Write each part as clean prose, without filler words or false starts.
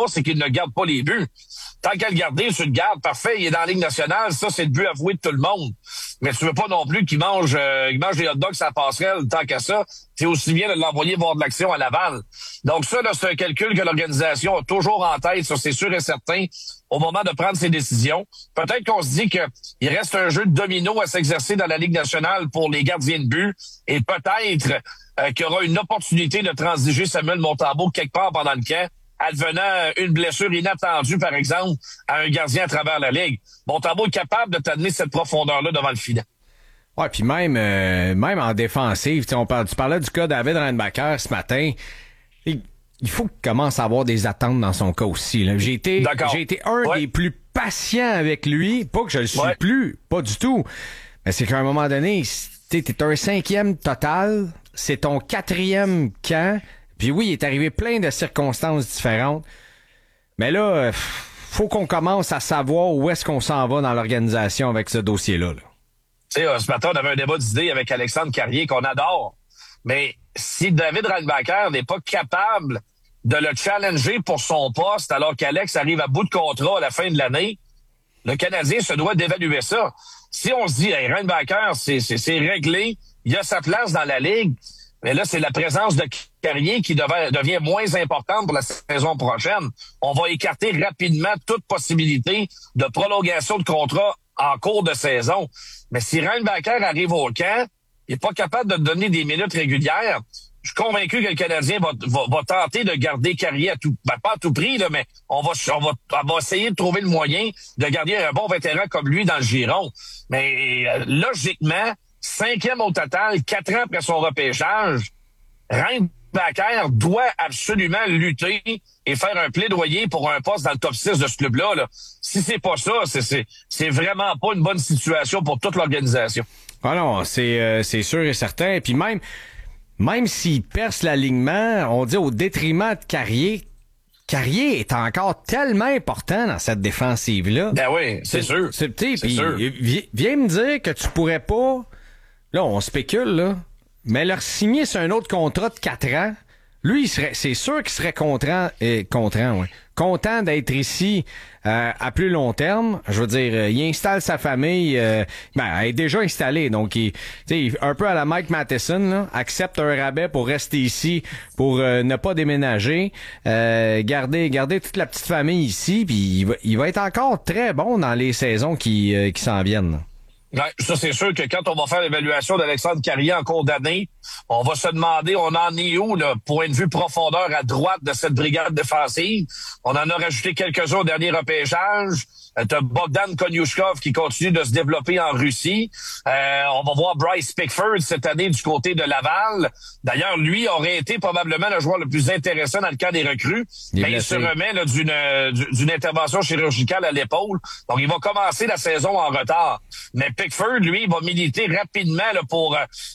c'est qu'il ne garde pas les buts. Tant qu'à le garder, tu le gardes, parfait, il est dans la Ligue nationale, ça, c'est le but avoué de tout le monde. Mais tu veux pas non plus qu'il mange des hot dogs à la passerelle, tant qu'à ça, c'est aussi bien de l'envoyer voir de l'action à Laval. Donc ça, là, c'est un calcul que l'organisation a toujours en tête, ça, c'est sûr et certain, au moment de prendre ses décisions. Peut-être qu'on se dit qu'il reste un jeu de domino à s'exercer dans la Ligue nationale pour les gardiens de but, et peut-être qu'il y aura une opportunité de transiger Samuel Montembeault quelque part pendant le camp, advenant une blessure inattendue, par exemple, à un gardien à travers la Ligue. Montembeault est capable de t'amener cette profondeur-là devant le filet. Ouais, puis même en défensive, tu parlais du cas David Reinbacher ce matin. Il faut qu'il commence à avoir des attentes dans son cas aussi. Là. J'ai été un des plus patients avec lui. Pas que je le suis plus, pas du tout. Mais c'est qu'à un moment donné, t'es un 5e total, c'est ton 4e camp. Puis oui, il est arrivé plein de circonstances différentes. Mais là, faut qu'on commence à savoir où est-ce qu'on s'en va dans l'organisation avec ce dossier-là. Là. Tu sais, ce matin, on avait un débat d'idées avec Alexandre Carrier qu'on adore. Mais si David Reinbacher n'est pas capable de le challenger pour son poste alors qu'Alex arrive à bout de contrat à la fin de l'année, le Canadien se doit d'évaluer ça. Si on se dit, hey, Reinbacher, c'est réglé, il a sa place dans la Ligue, mais là, c'est la présence de Carrier qui devient moins importante pour la saison prochaine. On va écarter rapidement toute possibilité de prolongation de contrat en cours de saison. Mais si Reinbacher arrive au camp, il n'est pas capable de donner des minutes régulières, je suis convaincu que le Canadien va tenter de garder Carrier à tout, pas à tout prix, là, mais on va essayer de trouver le moyen de garder un bon vétéran comme lui dans le giron. Mais logiquement, 5e au total, 4 ans après son repêchage, Reinbacher doit absolument lutter et faire un plaidoyer pour un poste dans le top 6 de ce club-là. Là. Si c'est pas ça, c'est vraiment pas une bonne situation pour toute l'organisation. Ah non, c'est sûr et certain. Et puis même s'il perce l'alignement, on dit au détriment de Carrier. Carrier est encore tellement important dans cette défensive-là. Ben oui, c'est sûr. C'est sûr. Viens me dire que tu pourrais pas... Là, on spécule, là. Mais leur signer sur un autre contrat de 4 ans, lui, c'est sûr qu'il serait content d'être ici à plus long terme. Je veux dire, il installe sa famille, elle est déjà installée, donc il un peu à la Mike Matheson, là, accepte un rabais pour rester ici, pour ne pas déménager, garder toute la petite famille ici, puis il va être encore très bon dans les saisons qui s'en viennent. Là. Ouais, ça, c'est sûr que quand on va faire l'évaluation d'Alexandre Carrier en cours d'année, on va se demander, on en est où, là, point de vue profondeur à droite de cette brigade défensive. On en a rajouté quelques-uns au dernier repêchage. T'as Bogdan Konyushkov qui continue de se développer en Russie. On va voir Bryce Pickford cette année du côté de Laval. D'ailleurs, lui aurait été probablement le joueur le plus intéressant dans le camp des recrues. Mais il se remet là, d'une intervention chirurgicale à l'épaule. Donc, il va commencer la saison en retard. Mais Pickford, lui, va militer rapidement là, pour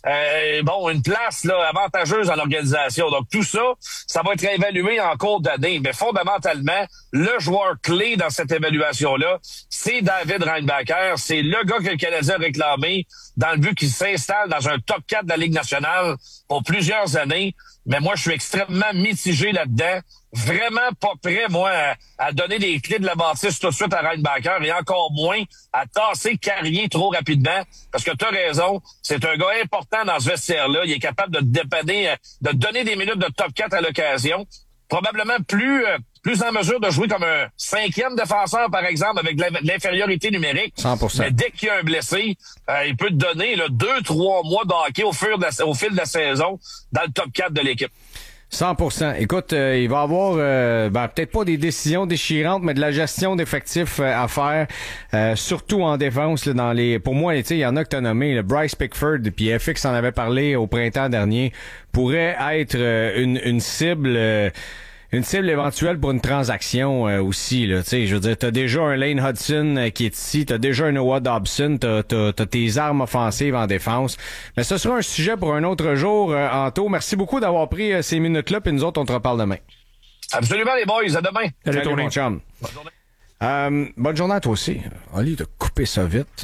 une place là, avantageuse dans l'organisation. Donc, tout ça, ça va être évalué en cours d'année. Mais fondamentalement, le joueur clé dans cette évaluation-là, c'est David Reinbacher. C'est le gars que le Canadien a réclamé dans le but qu'il s'installe dans un top 4 de la Ligue nationale pour plusieurs années. Mais moi, je suis extrêmement mitigé là-dedans. Vraiment pas prêt, moi, à donner les clés de la bâtisse tout de suite à Reinbacher et encore moins à tasser Carrier trop rapidement. Parce que tu as raison, c'est un gars important dans ce vestiaire-là. Il est capable de te dépanner, de te donner des minutes de top 4 à l'occasion. Probablement plus en mesure de jouer comme un 5e défenseur, par exemple, avec de l'infériorité numérique. 100%. Mais dès qu'il y a un blessé, il peut te donner 2-3 mois de hockey au fil de la saison dans le top 4 de l'équipe. 100%. Écoute, il va y avoir peut-être pas des décisions déchirantes, mais de la gestion d'effectifs à faire, surtout en défense. Là, pour moi, il y en a que t'as nommé, là, Bryce Pickford, puis FX en avait parlé au printemps dernier, pourrait être une cible. Une cible éventuelle pour une transaction aussi, là. Tu sais, je veux dire, t'as déjà un Lane Hudson qui est ici, t'as déjà un Noah Dobson, t'as tes armes offensives en défense. Mais ce sera un sujet pour un autre jour, Anto. Merci beaucoup d'avoir pris ces minutes-là, puis nous autres, on te reparle demain. Absolument, les boys. À demain. Salut mon chum. Bonne journée. Bonne journée à toi aussi. Oli, de couper ça vite,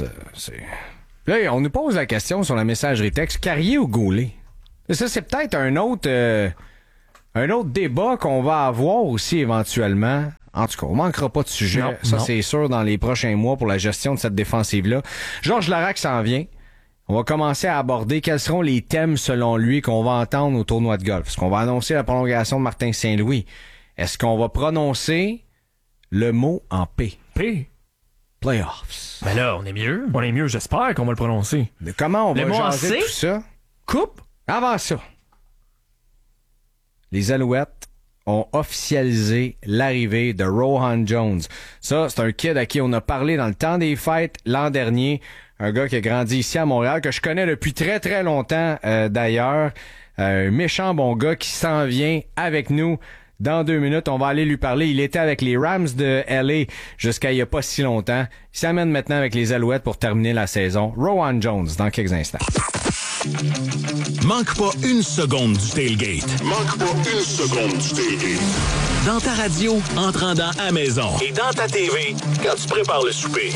Là, on nous pose la question sur la messagerie texte, Carrier ou Goulet? Ça, c'est peut-être un autre Un autre débat qu'on va avoir aussi éventuellement, en tout cas, on manquera pas de sujet, non. C'est sûr, dans les prochains mois pour la gestion de cette défensive-là. Georges Laraque s'en vient. On va commencer à aborder quels seront les thèmes, selon lui, qu'on va entendre au tournoi de golf. Est-ce qu'on va annoncer la prolongation de Martin Saint-Louis? Est-ce qu'on va prononcer le mot en P? P? Playoffs. Ben là, on est mieux. On est mieux, j'espère qu'on va le prononcer. Mais comment on va jaser tout ça? Coupe? Avant ça, les Alouettes ont officialisé l'arrivée de Rohan Jones. Ça, c'est un kid à qui on a parlé dans le temps des fêtes l'an dernier. Un gars qui a grandi ici à Montréal, que je connais depuis très, très longtemps d'ailleurs. Un méchant bon gars qui s'en vient avec nous. Dans 2 minutes, on va aller lui parler. Il était avec les Rams de LA jusqu'à il n'y a pas si longtemps. Il s'amène maintenant avec les Alouettes pour terminer la saison. Rohan Jones, dans quelques instants. Manque pas une seconde du tailgate. Manque pas une seconde du tailgate. Dans ta radio, en te rendant à la maison. Et dans ta TV, quand tu prépares le souper.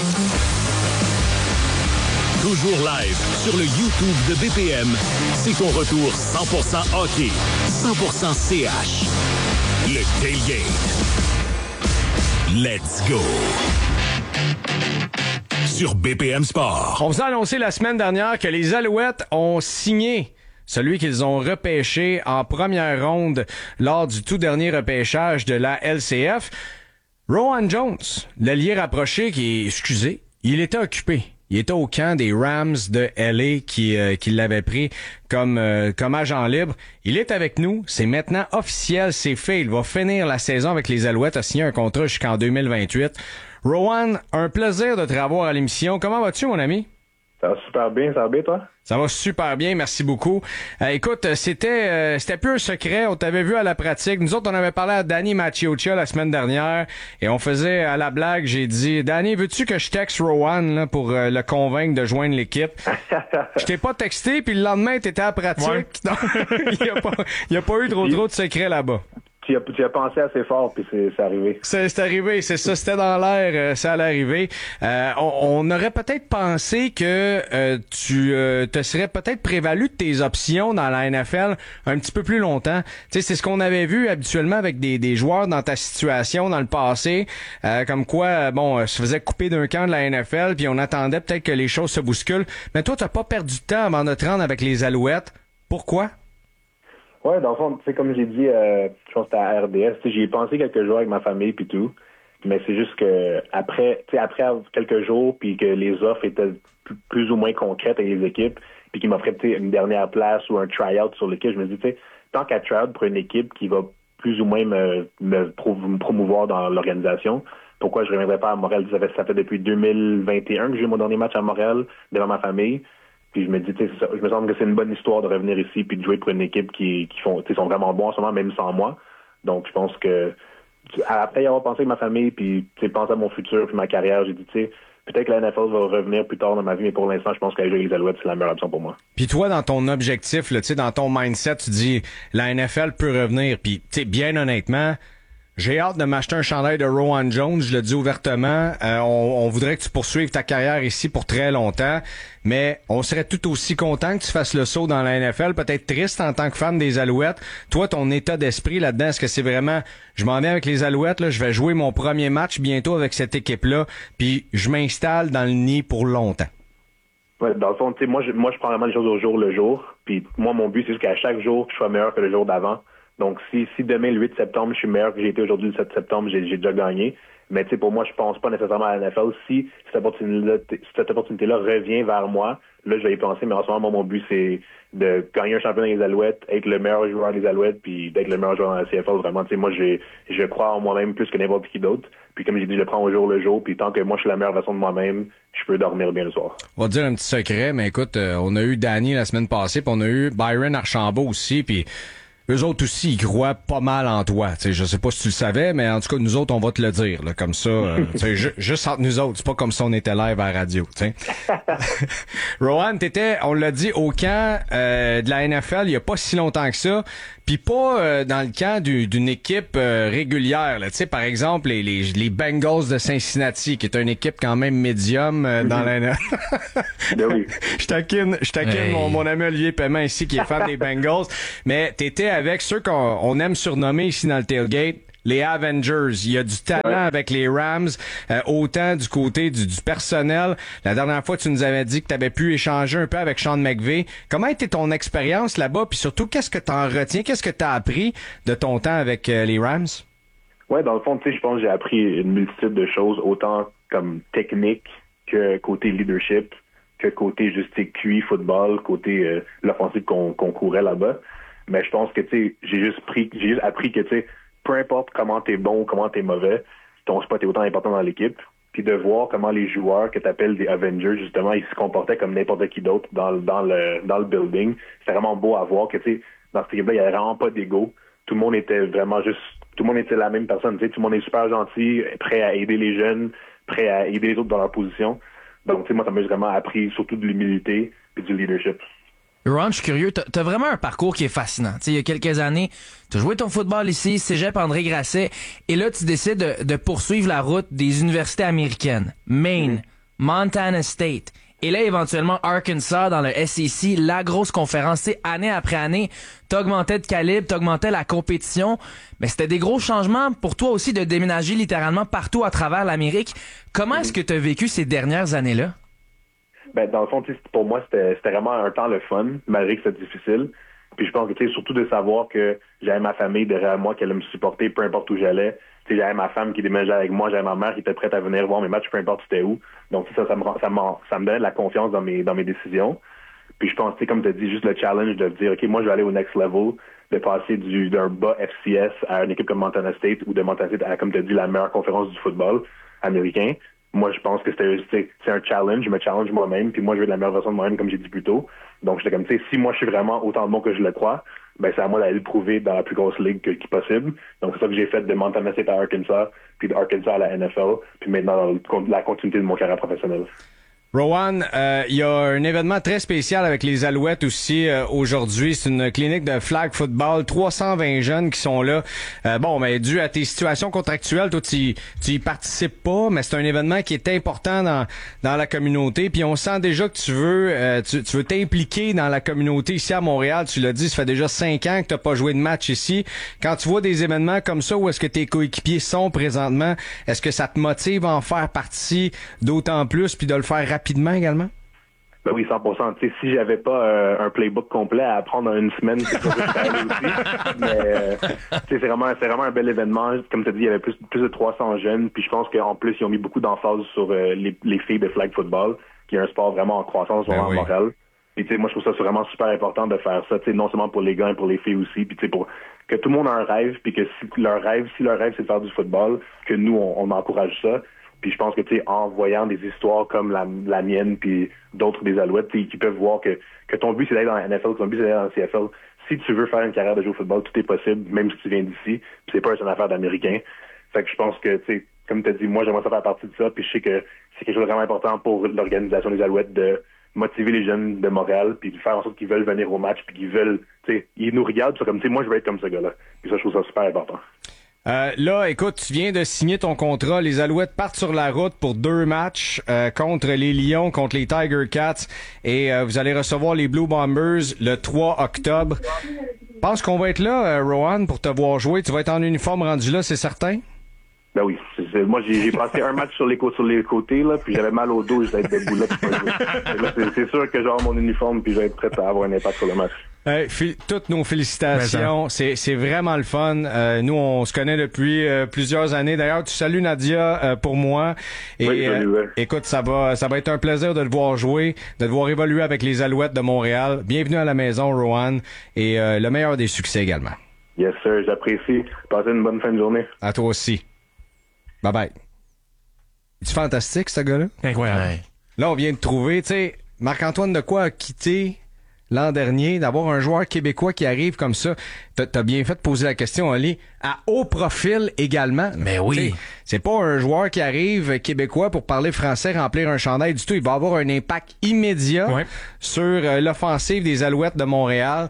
Toujours live sur le YouTube de BPM. C'est ton retour 100% hockey, 100% CH. Le tailgate. Let's go. Sur BPM Sport. On vous a annoncé la semaine dernière que les Alouettes ont signé celui qu'ils ont repêché en première ronde lors du tout dernier repêchage de la LCF. Rohan Jones, l'allié rapproché qui est, excusez, il était occupé. Il était au camp des Rams de LA qui l'avaient pris comme agent libre. Il est avec nous. C'est maintenant officiel. C'est fait. Il va finir la saison avec les Alouettes. A signé un contrat jusqu'en 2028. Rohan, un plaisir de te revoir à l'émission. Comment vas-tu, mon ami? Ça va super bien. Ça va bien, toi? Ça va super bien, merci beaucoup. Écoute, c'était plus un secret, on t'avait vu à la pratique. Nous autres, on avait parlé à Danny Maciocia la semaine dernière et on faisait à la blague, j'ai dit, Danny, veux-tu que je texte Rohan là, pour le convaincre de joindre l'équipe? Je t'ai pas texté, puis le lendemain, t'étais à la pratique. Ouais. Il y a pas eu trop de secrets là-bas. Tu as pensé assez fort, puis c'est arrivé. C'est arrivé, c'est ça. C'était dans l'air, ça allait arriver. On aurait peut-être pensé que tu te serais peut-être prévalu de tes options dans la NFL un petit peu plus longtemps. Tu sais, c'est ce qu'on avait vu habituellement avec des joueurs dans ta situation dans le passé, comme quoi, se faisait couper d'un camp de la NFL, puis on attendait peut-être que les choses se bousculent. Mais toi, t'as pas perdu de temps avant de te rendre avec les Alouettes. Pourquoi? Ouais, dans le fond, tu sais, comme j'ai dit, je pense que c'était à RDS, j'y ai pensé quelques jours avec ma famille puis tout, mais c'est juste que après quelques jours, puis que les offres étaient plus ou moins concrètes avec les équipes, puis qu'ils m'offraient une dernière place ou un try-out sur l'équipe, je me dis, tu sais, tant qu'à try-out pour une équipe qui va plus ou moins me promouvoir dans l'organisation, pourquoi je ne reviendrais pas à Montréal? Ça fait depuis 2021 que j'ai eu mon dernier match à Montréal devant ma famille. Puis je me dis, tu sais, je me semble que c'est une bonne histoire de revenir ici puis de jouer pour une équipe qui sont vraiment bons en ce moment, même sans moi. Donc je pense que après y avoir pensé avec ma famille puis penser à mon futur puis ma carrière, j'ai dit, tu sais, peut-être que la NFL va revenir plus tard dans ma vie, mais pour l'instant, je pense qu'aller jouer avec les Alouettes, c'est la meilleure option pour moi. Puis toi, dans ton objectif, là, tu sais, dans ton mindset, tu dis la NFL peut revenir. Puis tu sais, bien honnêtement, j'ai hâte de m'acheter un chandail de Rohan Jones, je le dis ouvertement. On voudrait que tu poursuives ta carrière ici pour très longtemps, mais on serait tout aussi content que tu fasses le saut dans la NFL, peut-être triste en tant que fan des Alouettes. Toi, ton état d'esprit là-dedans, est-ce que c'est vraiment, je m'en vais avec les Alouettes, là, je vais jouer mon premier match bientôt avec cette équipe-là, puis je m'installe dans le nid pour longtemps? Ouais, dans le fond, tu sais, moi, je prends vraiment les choses au jour le jour, puis moi, mon but, c'est qu'à chaque jour, je sois meilleur que le jour d'avant. Donc, si demain, le 8 septembre, je suis meilleur que j'ai été aujourd'hui le 7 septembre, j'ai déjà gagné. Mais tu sais, pour moi, je pense pas nécessairement à la NFL. Si cette opportunité-là revient vers moi, là, je vais y penser. Mais en ce moment, mon but, c'est de gagner un championnat des Alouettes, être le meilleur joueur des Alouettes, puis d'être le meilleur joueur dans la CFL. Vraiment, tu sais, moi, je crois en moi-même plus que n'importe qui d'autre. Puis comme j'ai dit, je le prends au jour le jour. Puis tant que moi, je suis la meilleure version de moi-même, je peux dormir bien le soir. On va te dire un petit secret, mais écoute, on a eu Danny la semaine passée, puis on a eu Byron Archambault aussi, puis eux autres aussi, ils croient pas mal en toi. T'sais, je sais pas si tu le savais, mais en tout cas, nous autres, on va te le dire. Là, comme ça, juste entre nous autres. C'est pas comme si on était live à la radio. Rohan, t'étais, on l'a dit, au camp de la NFL il y a pas si longtemps que ça. Puis pas dans le camp d'une équipe régulière. Là. Par exemple, les Bengals de Cincinnati, qui est une équipe quand même médium dans la NFL. Ben oui. Je taquine mon ami Olivier Paiement ici, qui est fan des Bengals. Mais t'étais avec ceux qu'on aime surnommer ici dans le tailgate les Avengers. Il y a du talent avec les Rams, autant du côté du personnel. La dernière fois, tu nous avais dit que tu avais pu échanger un peu avec Sean McVay. Comment a été ton expérience là-bas? Puis surtout, qu'est-ce que tu en retiens? Qu'est-ce que tu as appris de ton temps avec les Rams? Ouais, dans le fond, tu sais, je pense que j'ai appris une multitude de choses, autant comme technique que côté leadership, que côté juste QI, football, côté l'offensive qu'on courait là-bas. Mais je pense que, tu sais, j'ai juste appris que, tu sais, peu importe comment t'es bon ou comment t'es mauvais, ton spot est autant important dans l'équipe. Puis de voir comment les joueurs que t'appelles des Avengers, justement, ils se comportaient comme n'importe qui d'autre dans le building. C'est vraiment beau à voir que, tu sais, dans cette équipe-là, il n'y avait vraiment pas d'ego. Tout le monde était la même personne. Tu sais, tout le monde est super gentil, prêt à aider les jeunes, prêt à aider les autres dans leur position. Donc, tu sais, moi, ça m'a vraiment appris surtout de l'humilité et du leadership. Ron, je suis curieux, t'as vraiment un parcours qui est fascinant. Tu sais, il y a quelques années, t'as joué ton football ici, Cégep André Grasset, et là, tu décides de poursuivre la route des universités américaines. Maine, Montana State, et là, éventuellement, Arkansas dans le SEC, la grosse conférence. Tu sais, année après année, t'augmentais de calibre, t'augmentais la compétition, mais c'était des gros changements pour toi aussi de déménager littéralement partout à travers l'Amérique. Comment est-ce que t'as vécu ces dernières années-là? Ben, dans le fond, pour moi, c'était vraiment un temps le fun, malgré que c'était difficile. Puis je pense que, tu sais, surtout de savoir que j'avais ma famille derrière moi, qu'elle allait me supporter, peu importe où j'allais. Tu sais, j'avais ma femme qui déménageait avec moi, j'avais ma mère qui était prête à venir voir mes matchs, peu importe c'était où. Donc, ça me donnait de la confiance dans mes décisions. Puis je pense, tu sais, comme tu as dit, juste le challenge de dire, OK, moi, je vais aller au next level, de passer d'un bas FCS à une équipe comme Montana State ou de Montana State à, comme tu as dit, la meilleure conférence du football américain. Moi, je pense que c'est un challenge. Je me challenge moi-même, puis moi, je veux de la meilleure version de moi-même, comme j'ai dit plus tôt. Donc, j'étais comme, tu sais, si moi, je suis vraiment autant bon que je le crois, ben, c'est à moi d'aller le prouver dans la plus grosse ligue qui possible. Donc, c'est ça que j'ai fait de Montana State à Arkansas, puis de Arkansas à la NFL, puis maintenant, dans la continuité de mon carrière professionnelle. Rowan, il y a un événement très spécial avec les Alouettes aussi aujourd'hui. C'est une clinique de flag football. 320 jeunes qui sont là. Mais dû à tes situations contractuelles, toi, tu y participes pas, mais c'est un événement qui est important dans la communauté. Puis on sent déjà que tu veux t'impliquer dans la communauté ici à Montréal. Tu l'as dit, ça fait déjà 5 ans que tu n'as pas joué de match ici. Quand tu vois des événements comme ça, où est-ce que tes coéquipiers sont présentement, est-ce que ça te motive à en faire partie d'autant plus, puis de le faire rapidement également? Ben oui, 100%. Tu sais, si j'avais pas un playbook complet à apprendre en une semaine, c'est ça que je ferais aussi. Mais tu sais, c'est vraiment un bel événement. Comme tu as dit, il y avait plus de 300 jeunes. Puis je pense qu'en plus, ils ont mis beaucoup d'emphase sur les filles de flag football, qui est un sport vraiment en croissance à Montréal. Puis tu sais, moi, je trouve ça vraiment super important de faire ça. Tu sais, non seulement pour les gars, mais pour les filles aussi. Puis tu sais, pour que tout le monde a un rêve, puis que si leur rêve, c'est de faire du football, que nous, on encourage ça. Puis je pense que, tu sais, en voyant des histoires comme la mienne puis d'autres des Alouettes, qui peuvent voir que ton but, c'est d'aller dans la NFL, que ton but, c'est d'aller dans la CFL. Si tu veux faire une carrière de joueur au football, tout est possible, même si tu viens d'ici. Puis c'est pas une affaire d'Américain. Fait que je pense que, tu sais, comme tu as dit, moi, j'aimerais ça faire partie de ça. Puis je sais que c'est quelque chose de vraiment important pour l'organisation des Alouettes de motiver les jeunes de Montréal, puis de faire en sorte qu'ils veulent venir au match, puis qu'ils veulent, tu sais, ils nous regardent, puis comme, tu sais, moi, je veux être comme ce gars-là. Puis ça, je trouve ça super important. Là, écoute, tu viens de signer ton contrat. Les Alouettes partent sur la route pour 2 matchs contre les Lions, contre les Tiger Cats. Et vous allez recevoir les Blue Bombers le 3 octobre. Pense qu'on va être là, Rowan, pour te voir jouer. Tu vas être en uniforme rendu là, c'est certain? Ben oui. Moi, j'ai passé un match sur les côtés, là, puis j'avais mal au dos, j'étais debout là. C'est sûr que j'aurai mon uniforme, puis je vais être prêt à avoir un impact sur le match. Toutes nos félicitations. C'est vraiment le fun. Nous, on se connaît depuis plusieurs années. D'ailleurs, tu salues Nadia pour moi. Et oui, écoute, ça va être un plaisir de te voir jouer, de te voir évoluer avec les Alouettes de Montréal. Bienvenue à la maison, Rowan, et le meilleur des succès également. Yes, sir, j'apprécie. Passez une bonne fin de journée. À toi aussi. Bye bye. C'est fantastique, ce gars-là? Incroyable. Ouais. Là, on vient de trouver, tu sais, Marc-Antoine Dequoy a quitté l'an dernier, d'avoir un joueur québécois qui arrive comme ça. T'as bien fait de poser la question, Ali, à haut profil également. Mais oui. T'sais, c'est pas un joueur qui arrive québécois pour parler français, remplir un chandail du tout. Il va avoir un impact immédiat sur l'offensive des Alouettes de Montréal.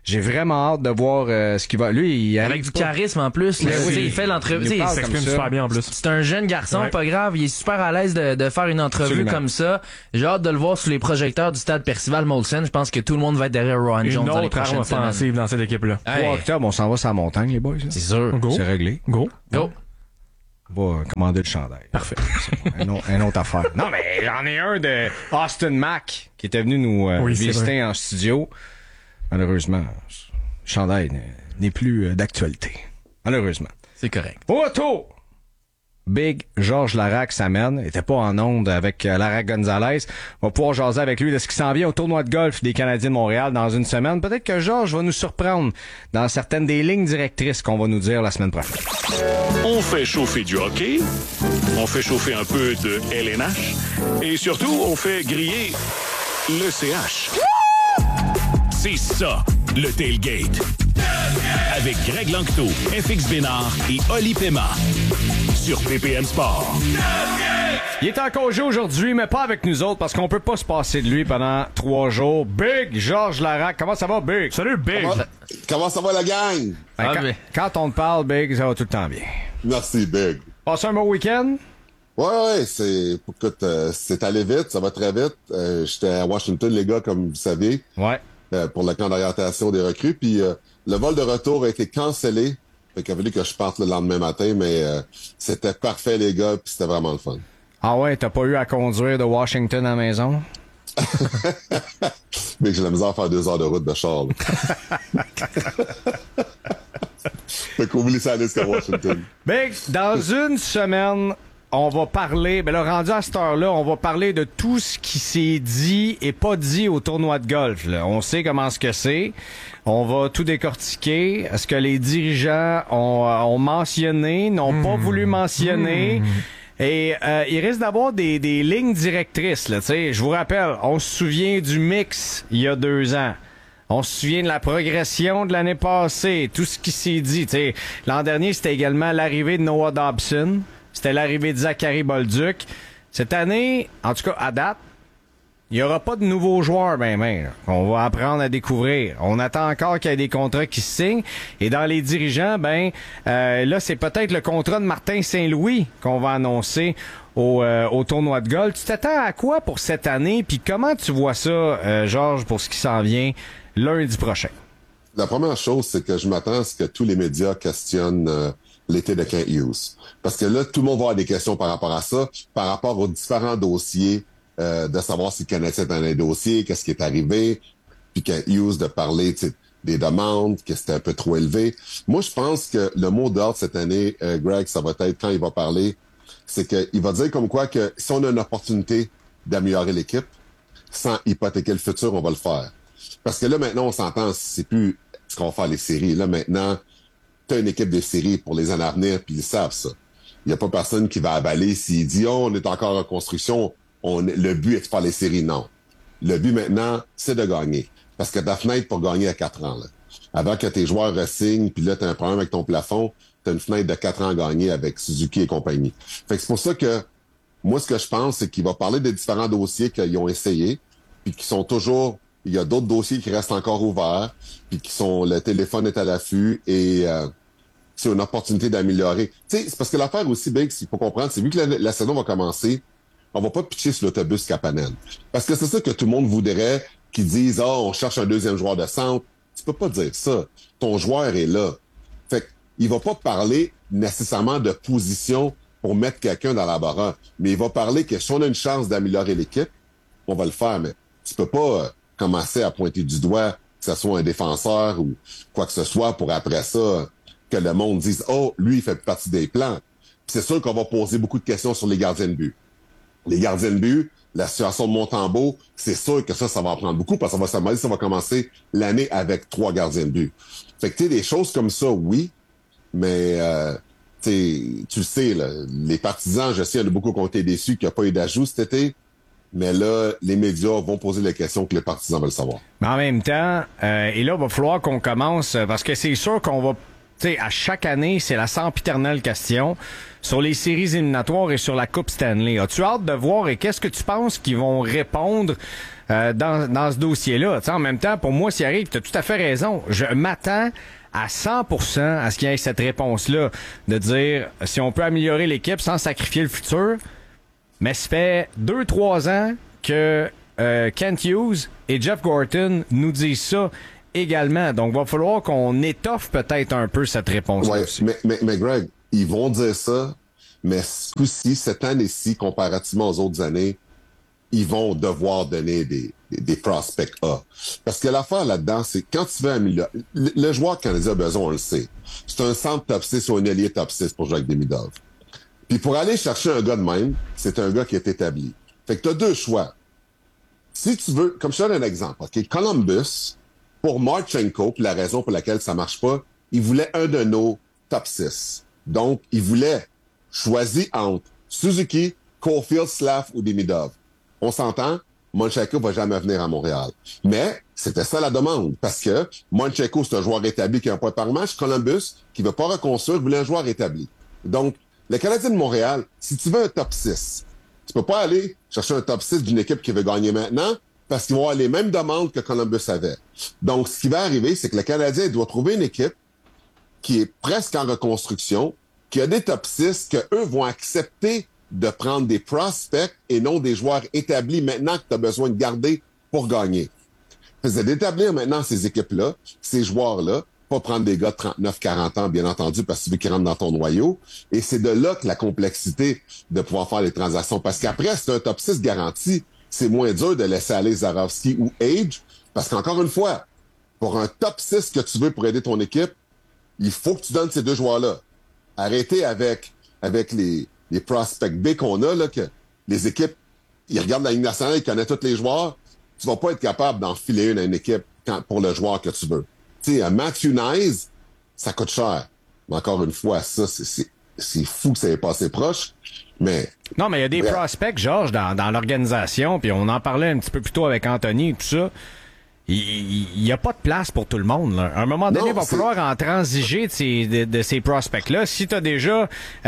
J'ai vraiment hâte de voir ce qu'il va. Lui, il Avec arrive du pas. charisme en plus. Là, Ben oui. il fait l'entrevue. Il nous Il parle s'exprime comme ça. super bien en plus. C'est un jeune garçon, Ouais. pas grave. Il est super à l'aise de faire une entrevue Absolument. comme ça. J'ai hâte de le voir sous les projecteurs du stade Percival Molson. Je pense que tout le monde va être derrière Rowan Jones Une dans les autre arme prochaines semaines. offensive dans cette équipe-là. 3 Hey, octobre, on s'en va sur la montagne, les boys. là. c'est sûr. Go. C'est réglé. Go. Go. On va commander le chandail. Parfait. Un autre affaire. Non, mais j'en ai un de Austin Mack qui était venu nous Oui, c'est visiter vrai. en studio. Malheureusement, le chandail n'est plus d'actualité. Malheureusement. C'est correct. Au retour, Big Georges Larac s'amène. Il était pas en onde avec Larac Gonzalez. On va pouvoir jaser avec lui de ce qui s'en vient au tournoi de golf des Canadiens de Montréal dans une semaine. Peut-être que Georges va nous surprendre dans certaines des lignes directrices qu'on va nous dire la semaine prochaine. On fait chauffer du hockey, on fait chauffer un peu de LNH et surtout, on fait griller le CH. C'est ça, le tailgate. Avec Greg Lanctot, FX Bénard et Oli Pema. Sur PPM Sport. Il est en congé aujourd'hui, mais pas avec nous autres parce qu'on peut pas se passer de lui pendant 3 jours. Big Georges Larac, comment ça va, Big? Salut, Big. Comment ça va la gang? Ben, quand on te parle, Big, ça va tout le temps bien. Merci, Big. Passez un bon week-end? Ouais, écoute, c'est allé vite, ça va très vite. J'étais à Washington, les gars, comme vous savez, Ouais. pour le camp d'orientation des recrues. Puis le vol de retour a été cancellé. Fait qu'il a fallu que je parte le lendemain matin, mais c'était parfait, les gars, puis c'était vraiment le fun. Ah ouais, t'as pas eu à conduire de Washington à la maison? Mais j'ai la misère à faire 2 heures de route de char. là. Fait qu'oublie ça à jusqu'à Washington. Big, dans une semaine, on va parler, ben là, rendu à cette heure-là, on va parler de tout ce qui s'est dit et pas dit au tournoi de golf. Là. On sait comment ce que c'est. On va tout décortiquer. Est-ce que les dirigeants ont mentionné, n'ont pas voulu mentionner? Et il risque d'avoir des lignes directrices. Là, t'sais. Je vous rappelle, on se souvient du mix il y a 2 ans. On se souvient de la progression de l'année passée, tout ce qui s'est dit. T'sais. L'an dernier, c'était également l'arrivée de Noah Dobson. C'était l'arrivée de Zachary Bolduc. Cette année, en tout cas à date, il n'y aura pas de nouveaux joueurs, là, qu'on va apprendre à découvrir. On attend encore qu'il y ait des contrats qui se signent. Et dans les dirigeants, là, c'est peut-être le contrat de Martin Saint-Louis qu'on va annoncer au tournoi de golf. Tu t'attends à quoi pour cette année? Puis comment tu vois ça, Georges, pour ce qui s'en vient lundi prochain? La première chose, c'est que je m'attends à ce que tous les médias questionnent l'été de Kent Hughes. Parce que là, tout le monde va avoir des questions par rapport à ça, par rapport aux différents dossiers, de savoir si le Canadien est dans les dossiers, qu'est-ce qui est arrivé, puis Kent Hughes de parler des demandes, que c'était un peu trop élevé. Moi, je pense que le mot d'ordre cette année, Greg, ça va être quand il va parler, c'est qu'il va dire comme quoi que si on a une opportunité d'améliorer l'équipe, sans hypothéquer le futur, on va le faire. Parce que là, maintenant, on s'entend, c'est plus ce qu'on va faire les séries. Là, maintenant, t'as une équipe de séries pour les années à venir, puis ils savent ça. Il n'y a pas personne qui va avaler s'il dit « Oh, on est encore en construction, le but est de faire les séries. » Non. Le but maintenant, c'est de gagner. Parce que ta fenêtre pour gagner à 4 ans. Là. Avant que tes joueurs re-signent, puis là, t'as un problème avec ton plafond, t'as une fenêtre de 4 ans à gagner avec Suzuki et compagnie. Fait que c'est pour ça que moi, ce que je pense, c'est qu'il va parler des différents dossiers qu'ils ont essayés, puis qui sont toujours... Il y a d'autres dossiers qui restent encore ouverts, puis qui sont... Le téléphone est à l'affût et... c'est une opportunité d'améliorer. Tu sais, c'est parce que l'affaire aussi, Big, il faut comprendre, c'est vu que la saison va commencer, on va pas pitcher sur l'autobus Kapanen. Parce que c'est ça que tout le monde voudrait, qu'ils disent, on cherche un deuxième joueur de centre. Tu peux pas dire ça. Ton joueur est là. Fait qu'il va pas parler nécessairement de position pour mettre quelqu'un dans la barre. Mais il va parler que si on a une chance d'améliorer l'équipe, on va le faire. Mais tu peux pas commencer à pointer du doigt que ce soit un défenseur ou quoi que ce soit pour après ça... que le monde dise « Oh, lui, il fait partie des plans. » C'est sûr qu'on va poser beaucoup de questions sur les gardiens de but. Les gardiens de but, la situation de Montembeault, c'est sûr que ça va en prendre beaucoup parce que ça va commencer l'année avec 3 gardiens de but. Fait que, tu sais, des choses comme ça, oui, mais, tu le sais, là, les partisans, je sais, il y en a beaucoup qui ont été déçus qu'il n'y a pas eu d'ajout cet été, mais là, les médias vont poser les questions que les partisans veulent savoir. Mais en même temps, et là, il va falloir qu'on commence, parce que c'est sûr qu'on va Tu sais, à chaque année, c'est la sempiternelle question sur les séries éliminatoires et sur la Coupe Stanley. As-tu hâte de voir et qu'est-ce que tu penses qu'ils vont répondre dans ce dossier-là? Tu sais, en même temps, pour moi, s'il arrive, tu as tout à fait raison. Je m'attends à 100% à ce qu'il y ait cette réponse-là de dire si on peut améliorer l'équipe sans sacrifier le futur. Mais ça fait 2-3 ans que Kent Hughes et Jeff Gorton nous disent ça également. Donc, il va falloir qu'on étoffe peut-être un peu cette réponse-là. Ouais, mais Greg, ils vont dire ça, mais ce coup-ci, cette année-ci, comparativement aux autres années, ils vont devoir donner des prospects A. Parce que l'affaire là-dedans, c'est quand tu veux améliorer... Le joueur canadien a besoin, on le sait. C'est un centre top 6 ou un ailier top 6 pour jouer avec Demidov. Puis pour aller chercher un gars de même, c'est un gars qui est établi. Fait que tu as deux choix. Si tu veux... Comme je te donne un exemple, OK? Columbus... Pour Marchenko, puis la raison pour laquelle ça marche pas, il voulait un de nos top 6. Donc, il voulait choisir entre Suzuki, Caulfield, Slav ou Demidov. On s'entend, Marchenko va jamais venir à Montréal. Mais c'était ça la demande, parce que Marchenko, c'est un joueur établi qui a un point par match. Columbus, qui veut pas reconstruire, voulait un joueur établi. Donc, le Canadien de Montréal, si tu veux un top 6, tu peux pas aller chercher un top 6 d'une équipe qui veut gagner maintenant, parce qu'ils vont avoir les mêmes demandes que Columbus avait. Donc, ce qui va arriver, c'est que le Canadien doit trouver une équipe qui est presque en reconstruction, qui a des top 6, que eux vont accepter de prendre des prospects et non des joueurs établis maintenant que tu as besoin de garder pour gagner. C'est d'établir maintenant ces équipes-là, ces joueurs-là, pas prendre des gars de 39-40 ans, bien entendu, parce que tu veux qu'ils rentrent dans ton noyau. Et c'est de là que la complexité de pouvoir faire les transactions. Parce qu'après, c'est un top 6 garanti. C'est moins dur de laisser aller Zarovski ou Age, parce qu'encore une fois, pour un top 6 que tu veux pour aider ton équipe, il faut que tu donnes ces deux joueurs-là. Arrêtez avec les prospects B qu'on a, là, que les équipes, ils regardent la Ligue nationale, ils connaissent tous les joueurs. Tu vas pas être capable d'en filer une à une équipe pour le joueur que tu veux. Tu sais, un Matthew Nyes, ça coûte cher. Mais encore une fois, ça, c'est fou que ça ait passé proche. Mais non, mais il y a des prospects, Georges, dans l'organisation, puis on en parlait un petit peu plus tôt avec Anthony et tout ça. Il y a pas de place pour tout le monde, là. À un moment donné, il va falloir en transiger de ces prospects-là. Si t'as déjà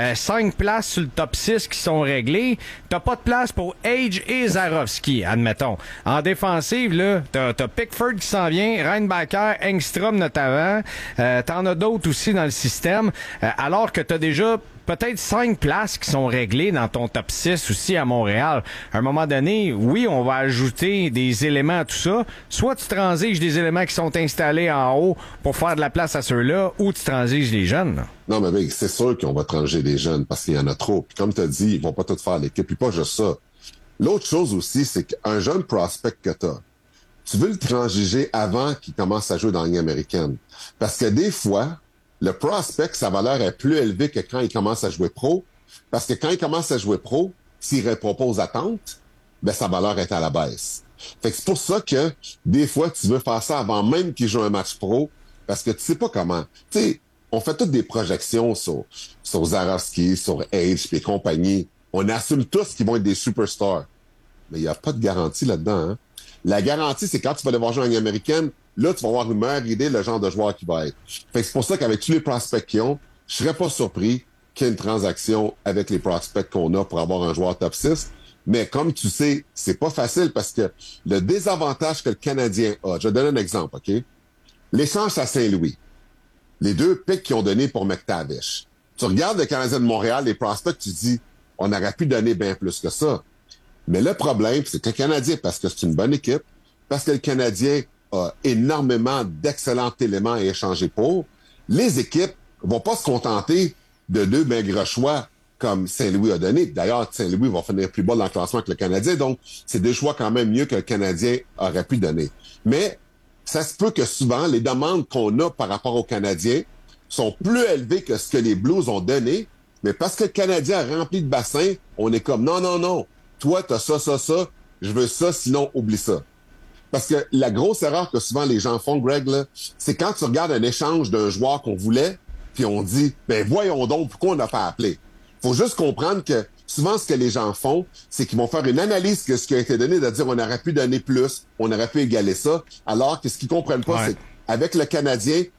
5 places sur le top 6 qui sont réglées, t'as pas de place pour Age et Zarovski, admettons. En défensive, là, t'as Pickford qui s'en vient, Reinbacher, Engstrom notamment. T'en as d'autres aussi dans le système. Alors que t'as déjà peut-être 5 places qui sont réglées dans ton top 6 aussi à Montréal. À un moment donné, oui, on va ajouter des éléments à tout ça. Soit tu transiges des éléments qui sont installés en haut pour faire de la place à ceux-là, ou tu transiges les jeunes. Là. Non, mais ben, c'est sûr qu'on va transiger des jeunes parce qu'il y en a trop. Puis comme tu as dit, ils vont pas tout faire l'équipe. Puis pas juste ça. L'autre chose aussi, c'est qu'un jeune prospect que tu as, tu veux le transiger avant qu'il commence à jouer dans la Ligue américaine. Parce que des fois, le prospect, sa valeur est plus élevée que quand il commence à jouer pro. Parce que quand il commence à jouer pro, s'il répond pas aux attentes, ben sa valeur est à la baisse. Fait que c'est pour ça que des fois, tu veux faire ça avant même qu'il joue un match pro, parce que tu sais pas comment. Tu sais, on fait toutes des projections sur Zarovski, sur Age et compagnie. On assume tous qu'ils vont être des superstars. Mais il n'y a pas de garantie là-dedans. Hein? La garantie, c'est quand tu vas devoir jouer en Ligue américaine, là, tu vas avoir une meilleure idée le genre de joueur qui va être. Fait que c'est pour ça qu'avec tous les prospects qu'ils ont, je serais pas surpris qu'il y ait une transaction avec les prospects qu'on a pour avoir un joueur top 6. Mais comme tu sais, c'est pas facile parce que le désavantage que le Canadien a, je vais donner un exemple, OK? L'échange à Saint-Louis. Les 2 pics qu'ils ont donnés pour McTavish. Tu regardes le Canadien de Montréal, les prospects, tu dis, on aurait pu donner bien plus que ça. Mais le problème, c'est que le Canadien, parce que c'est une bonne équipe, parce que le Canadien a énormément d'excellents éléments à échanger pour, les équipes vont pas se contenter de 2 maigres choix comme Saint-Louis a donné. D'ailleurs, Saint-Louis va finir plus bas dans le classement que le Canadien, donc c'est 2 choix quand même mieux que le Canadien aurait pu donner. Mais ça se peut que souvent, les demandes qu'on a par rapport aux Canadiens sont plus élevées que ce que les Blues ont donné, mais parce que le Canadien a rempli de bassin, on est comme non, toi, t'as ça, je veux ça, sinon oublie ça. Parce que la grosse erreur que souvent les gens font, Greg, là, c'est quand tu regardes un échange d'un joueur qu'on voulait, puis on dit, ben voyons donc, pourquoi on n'a pas appelé? Faut juste comprendre que souvent, ce que les gens font, c'est qu'ils vont faire une analyse de ce qui a été donné, de dire on aurait pu donner plus, on aurait pu égaler ça, alors que ce qu'ils comprennent pas, c'est qu'avec le Canadien,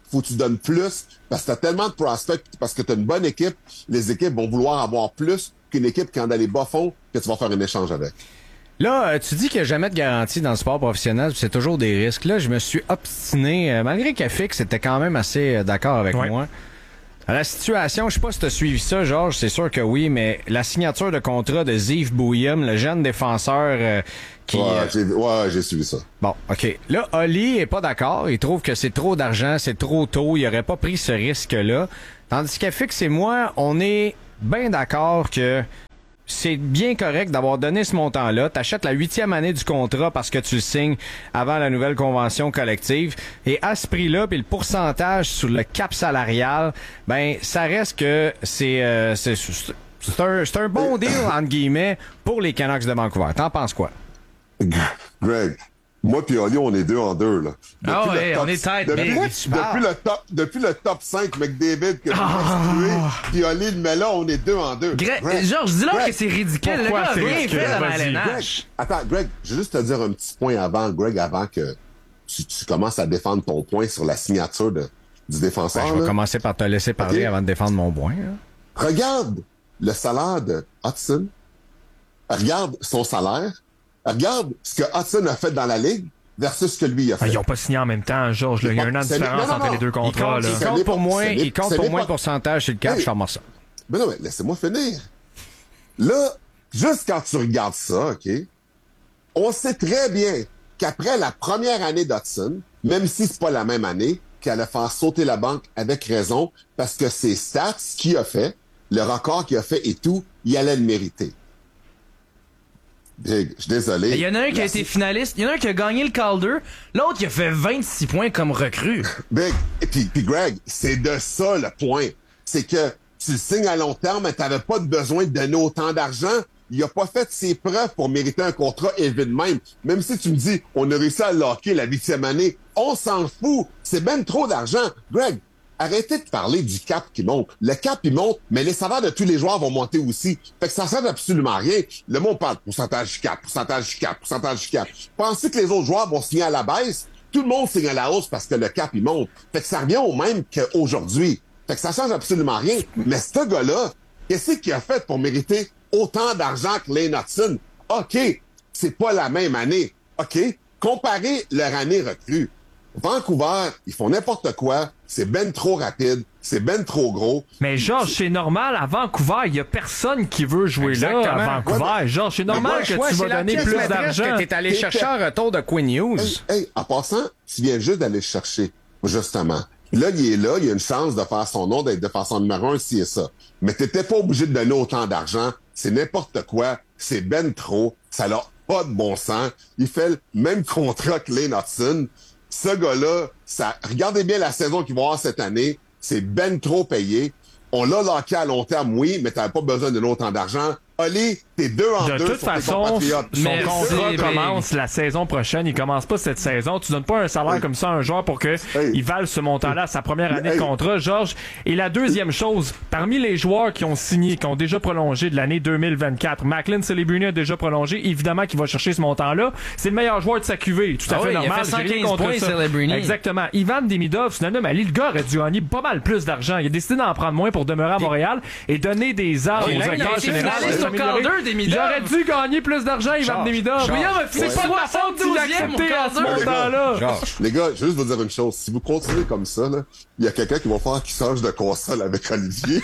faut que tu donnes plus parce que t'as tellement de prospects, parce que t'as une bonne équipe. Les équipes vont vouloir avoir plus qu'une équipe qui en a les bas fonds que tu vas faire un échange avec. Là, tu dis qu'il n'y a jamais de garantie dans le sport professionnel, c'est toujours des risques. Là, je me suis obstiné, malgré qu'Afix était quand même assez d'accord avec moi. La situation, je sais pas si tu as suivi ça, Georges, c'est sûr que oui, mais la signature de contrat de Ziv Bouillum, le jeune défenseur qui... J'ai suivi ça. Bon, OK. Là, Oli est pas d'accord. Il trouve que c'est trop d'argent, c'est trop tôt. Il aurait pas pris ce risque-là. Tandis qu'Afix et moi, on est bien d'accord que c'est bien correct d'avoir donné ce montant-là. T'achètes la 8e année du contrat parce que tu le signes avant la nouvelle convention collective. Et à ce prix-là, puis le pourcentage sur le cap salarial, ben ça reste que c'est un bon deal, entre guillemets, pour les Canucks de Vancouver. T'en penses quoi? Greg, moi puis Oli, on est 2-2, là. On est tête. Depuis le top 5 McDavid que j'ai distribué, puis Oli le met là, on est 2-2. Georges, dis-leur que c'est ridicule. Le gars a rien fait dans la LNH. Attends, Greg, je vais juste te dire un petit point avant, Greg, avant que tu commences à défendre ton point sur la signature du défenseur. Je vais commencer par te laisser parler avant de défendre mon point. Hein. Regarde le salaire de Hudson. Regarde son salaire. Regarde ce que Hudson a fait dans la Ligue versus ce que lui a fait. Ils n'ont pas signé en même temps, Georges. Il y a un an de différence entre les deux contrats. Il compte pour moins de pourcentage sur le cap, je ferme ça. Mais non, mais laissez-moi finir. Là, juste quand tu regardes ça, OK, on sait très bien qu'après la première année d'Hudson, même si c'est pas la même année, qu'elle a fait sauter la banque avec raison, parce que ses stats, ce qu'il a fait, le record qu'il a fait et tout, il allait le mériter. Big, je suis désolé. Il y en a un qui a été finaliste, il y en a un qui a gagné le Calder, l'autre qui a fait 26 points comme recrue. Big, et puis Greg, c'est de ça le point. C'est que tu le signes à long terme, mais t'avais pas besoin de donner autant d'argent. Il a pas fait ses preuves pour mériter un contrat élevé de même. Même si tu me dis, on a réussi à locker la 8e année, on s'en fout. C'est même trop d'argent. Greg, arrêtez de parler du cap qui monte. Le cap, il monte, mais les salaires de tous les joueurs vont monter aussi. Fait que ça sert absolument à rien. Le monde parle pourcentage du cap, pourcentage du cap, pourcentage du cap. Pensez que les autres joueurs vont signer à la baisse? Tout le monde signe à la hausse parce que le cap, il monte. Fait que ça revient au même qu'aujourd'hui. Fait que ça change absolument rien. Mais ce gars-là, qu'est-ce qu'il a fait pour mériter autant d'argent que Lane Hudson? OK, c'est pas la même année. OK, comparez leur année recrue. Vancouver, ils font n'importe quoi, c'est ben trop rapide, c'est ben trop gros. Mais Georges, c'est normal, à Vancouver, il y a personne qui veut jouer là à Vancouver. Georges, c'est normal que tu vas donner plus d'argent. Que t'es allé chercher un retour de Quinn Hughes. Hey, en passant, tu viens juste d'aller chercher, justement. Là, il est là, il a une chance de faire son nom, d'être défenseur numéro 1, si et ça. Mais t'étais pas obligé de donner autant d'argent, c'est n'importe quoi, c'est ben trop, ça n'a pas de bon sens. Il fait le même contrat que Lane Hudson. Ce gars-là, regardez bien la saison qu'il va avoir cette année, c'est ben trop payé. On l'a locké à long terme, oui, mais t'avais pas besoin de autant d'argent. Oli, t'es 2-2 de toute façon, son contrat Big. commence la saison prochaine. Il commence pas cette saison. Tu donnes pas un salaire comme ça à un joueur pour que il vale ce montant-là à sa première année de contrat, Georges. Et la deuxième chose, parmi les joueurs qui ont signé, qui ont déjà prolongé de l'année 2024, Macklin Celebrini a déjà prolongé. Évidemment qu'il va chercher ce montant-là. C'est le meilleur joueur de sa QV. Tout à fait normal. Il a fait 115 points, Celebrini. Exactement. Ivan Demidov, c'est un homme à Lille. Le gars aurait dû gagner pas mal plus d'argent. Il a décidé d'en prendre moins pour demeurer à Montréal et donner des armes aux acteurs généraux. J'aurais dû gagner plus d'argent, Ivan Demidov. C'est pas de ma faute si j'ai accepté à ce moment-là. Les gars, je vais juste vous dire une chose. Si vous continuez comme ça, il y a quelqu'un qui va faire qui change de console avec Olivier.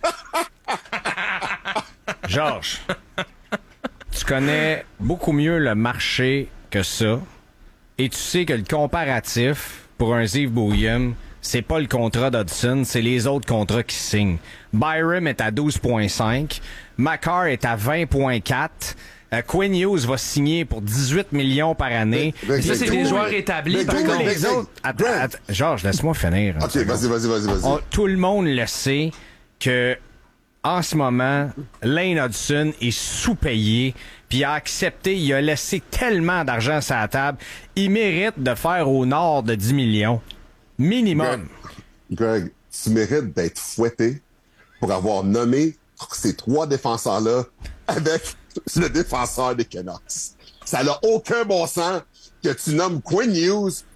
Georges, tu connais beaucoup mieux le marché que ça. Et tu sais que le comparatif pour un Ziv Bouillum, c'est pas le contrat d'Hudson, c'est les autres contrats qui signent. Byram est à 12,5. Makar est à 20,4. Quinn Hughes va signer pour 18 millions par année. Ça, c'est des joueurs établis, par contre. Les autres... Attends, Georges, laisse-moi finir. OK, vas-y. Tout le monde le sait que en ce moment, Lane Hudson est sous-payé, puis il a accepté, il a laissé tellement d'argent sur la table. Il mérite de faire au nord de 10 millions. Minimum. Greg, tu mérites d'être fouetté pour avoir nommé ces 3 défenseurs-là avec le défenseur des Canucks. Ça n'a aucun bon sens que tu nommes Quinn Hughes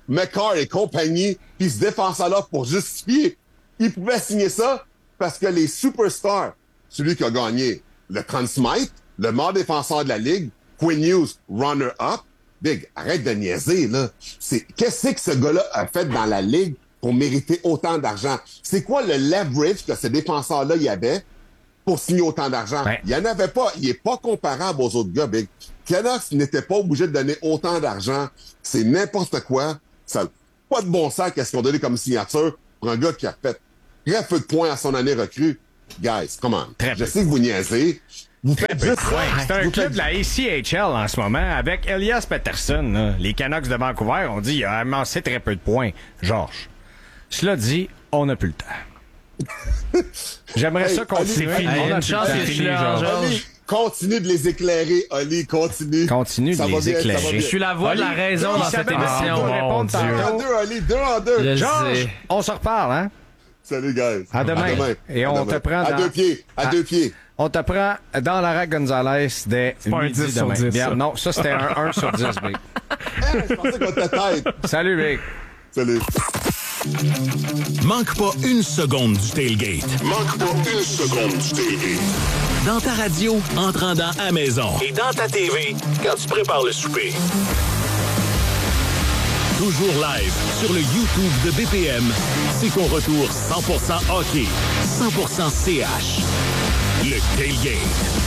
McCarr et compagnie, puis ce défenseur-là, pour justifier, il pouvait signer ça parce que les superstars, celui qui a gagné le Conn Smythe, le meilleur défenseur de la Ligue, Quinn Hughes, runner-up, Big, arrête de niaiser, là. Qu'est-ce que ce gars-là a fait dans la Ligue pour mériter autant d'argent? C'est quoi le leverage que ce défenseur-là y avait pour signer autant d'argent? Ouais. Il y en avait pas. Il est pas comparable aux autres gars, Big. Canucks n'était pas obligé de donner autant d'argent. C'est n'importe quoi. Ça n'a pas de bon sens qu'est-ce qu'ils ont donné comme signature pour un gars qui a fait très peu de points à son année recrue. Guys, come on. Je sais que vous niaisez. Vous faites juste ça. C'est un club de la ACHL en ce moment avec Elias Pettersson. Là. Les Canucks de Vancouver ont dit il a amassé très peu de points. Georges. Cela dit, on n'a plus le temps. J'aimerais ça continuer. c'est fini. Hey, une chance que je suis là, Georges. Continue de les éclairer, Oli. Continue. Continue de Ça va les bien, ça va éclairer. bien. Je suis la voix de la raison dans cette émission. Répondre Dieu. Deux en tantôt. deux, Oli. Deux en deux. Je Georges, sais. on se reparle, hein? Salut, guys. À demain. Et À on demain. te prend À dans- deux pieds. À deux pieds. On te prend dans la rack Gonzalez dès pas un midi 10 sur demain. 10, Bien, ça. non, ça c'était un 1 sur 10, Big. Je pensais qu'on était tête. Salut, Big. Salut. Manque pas une seconde du tailgate. Manque pas une seconde du tailgate. Dans ta radio, en te rendant à maison. Et dans ta TV, quand tu prépares le souper. Toujours live sur le YouTube de BPM. C'est ton retour 100% hockey, 100% CH. Le tailgate.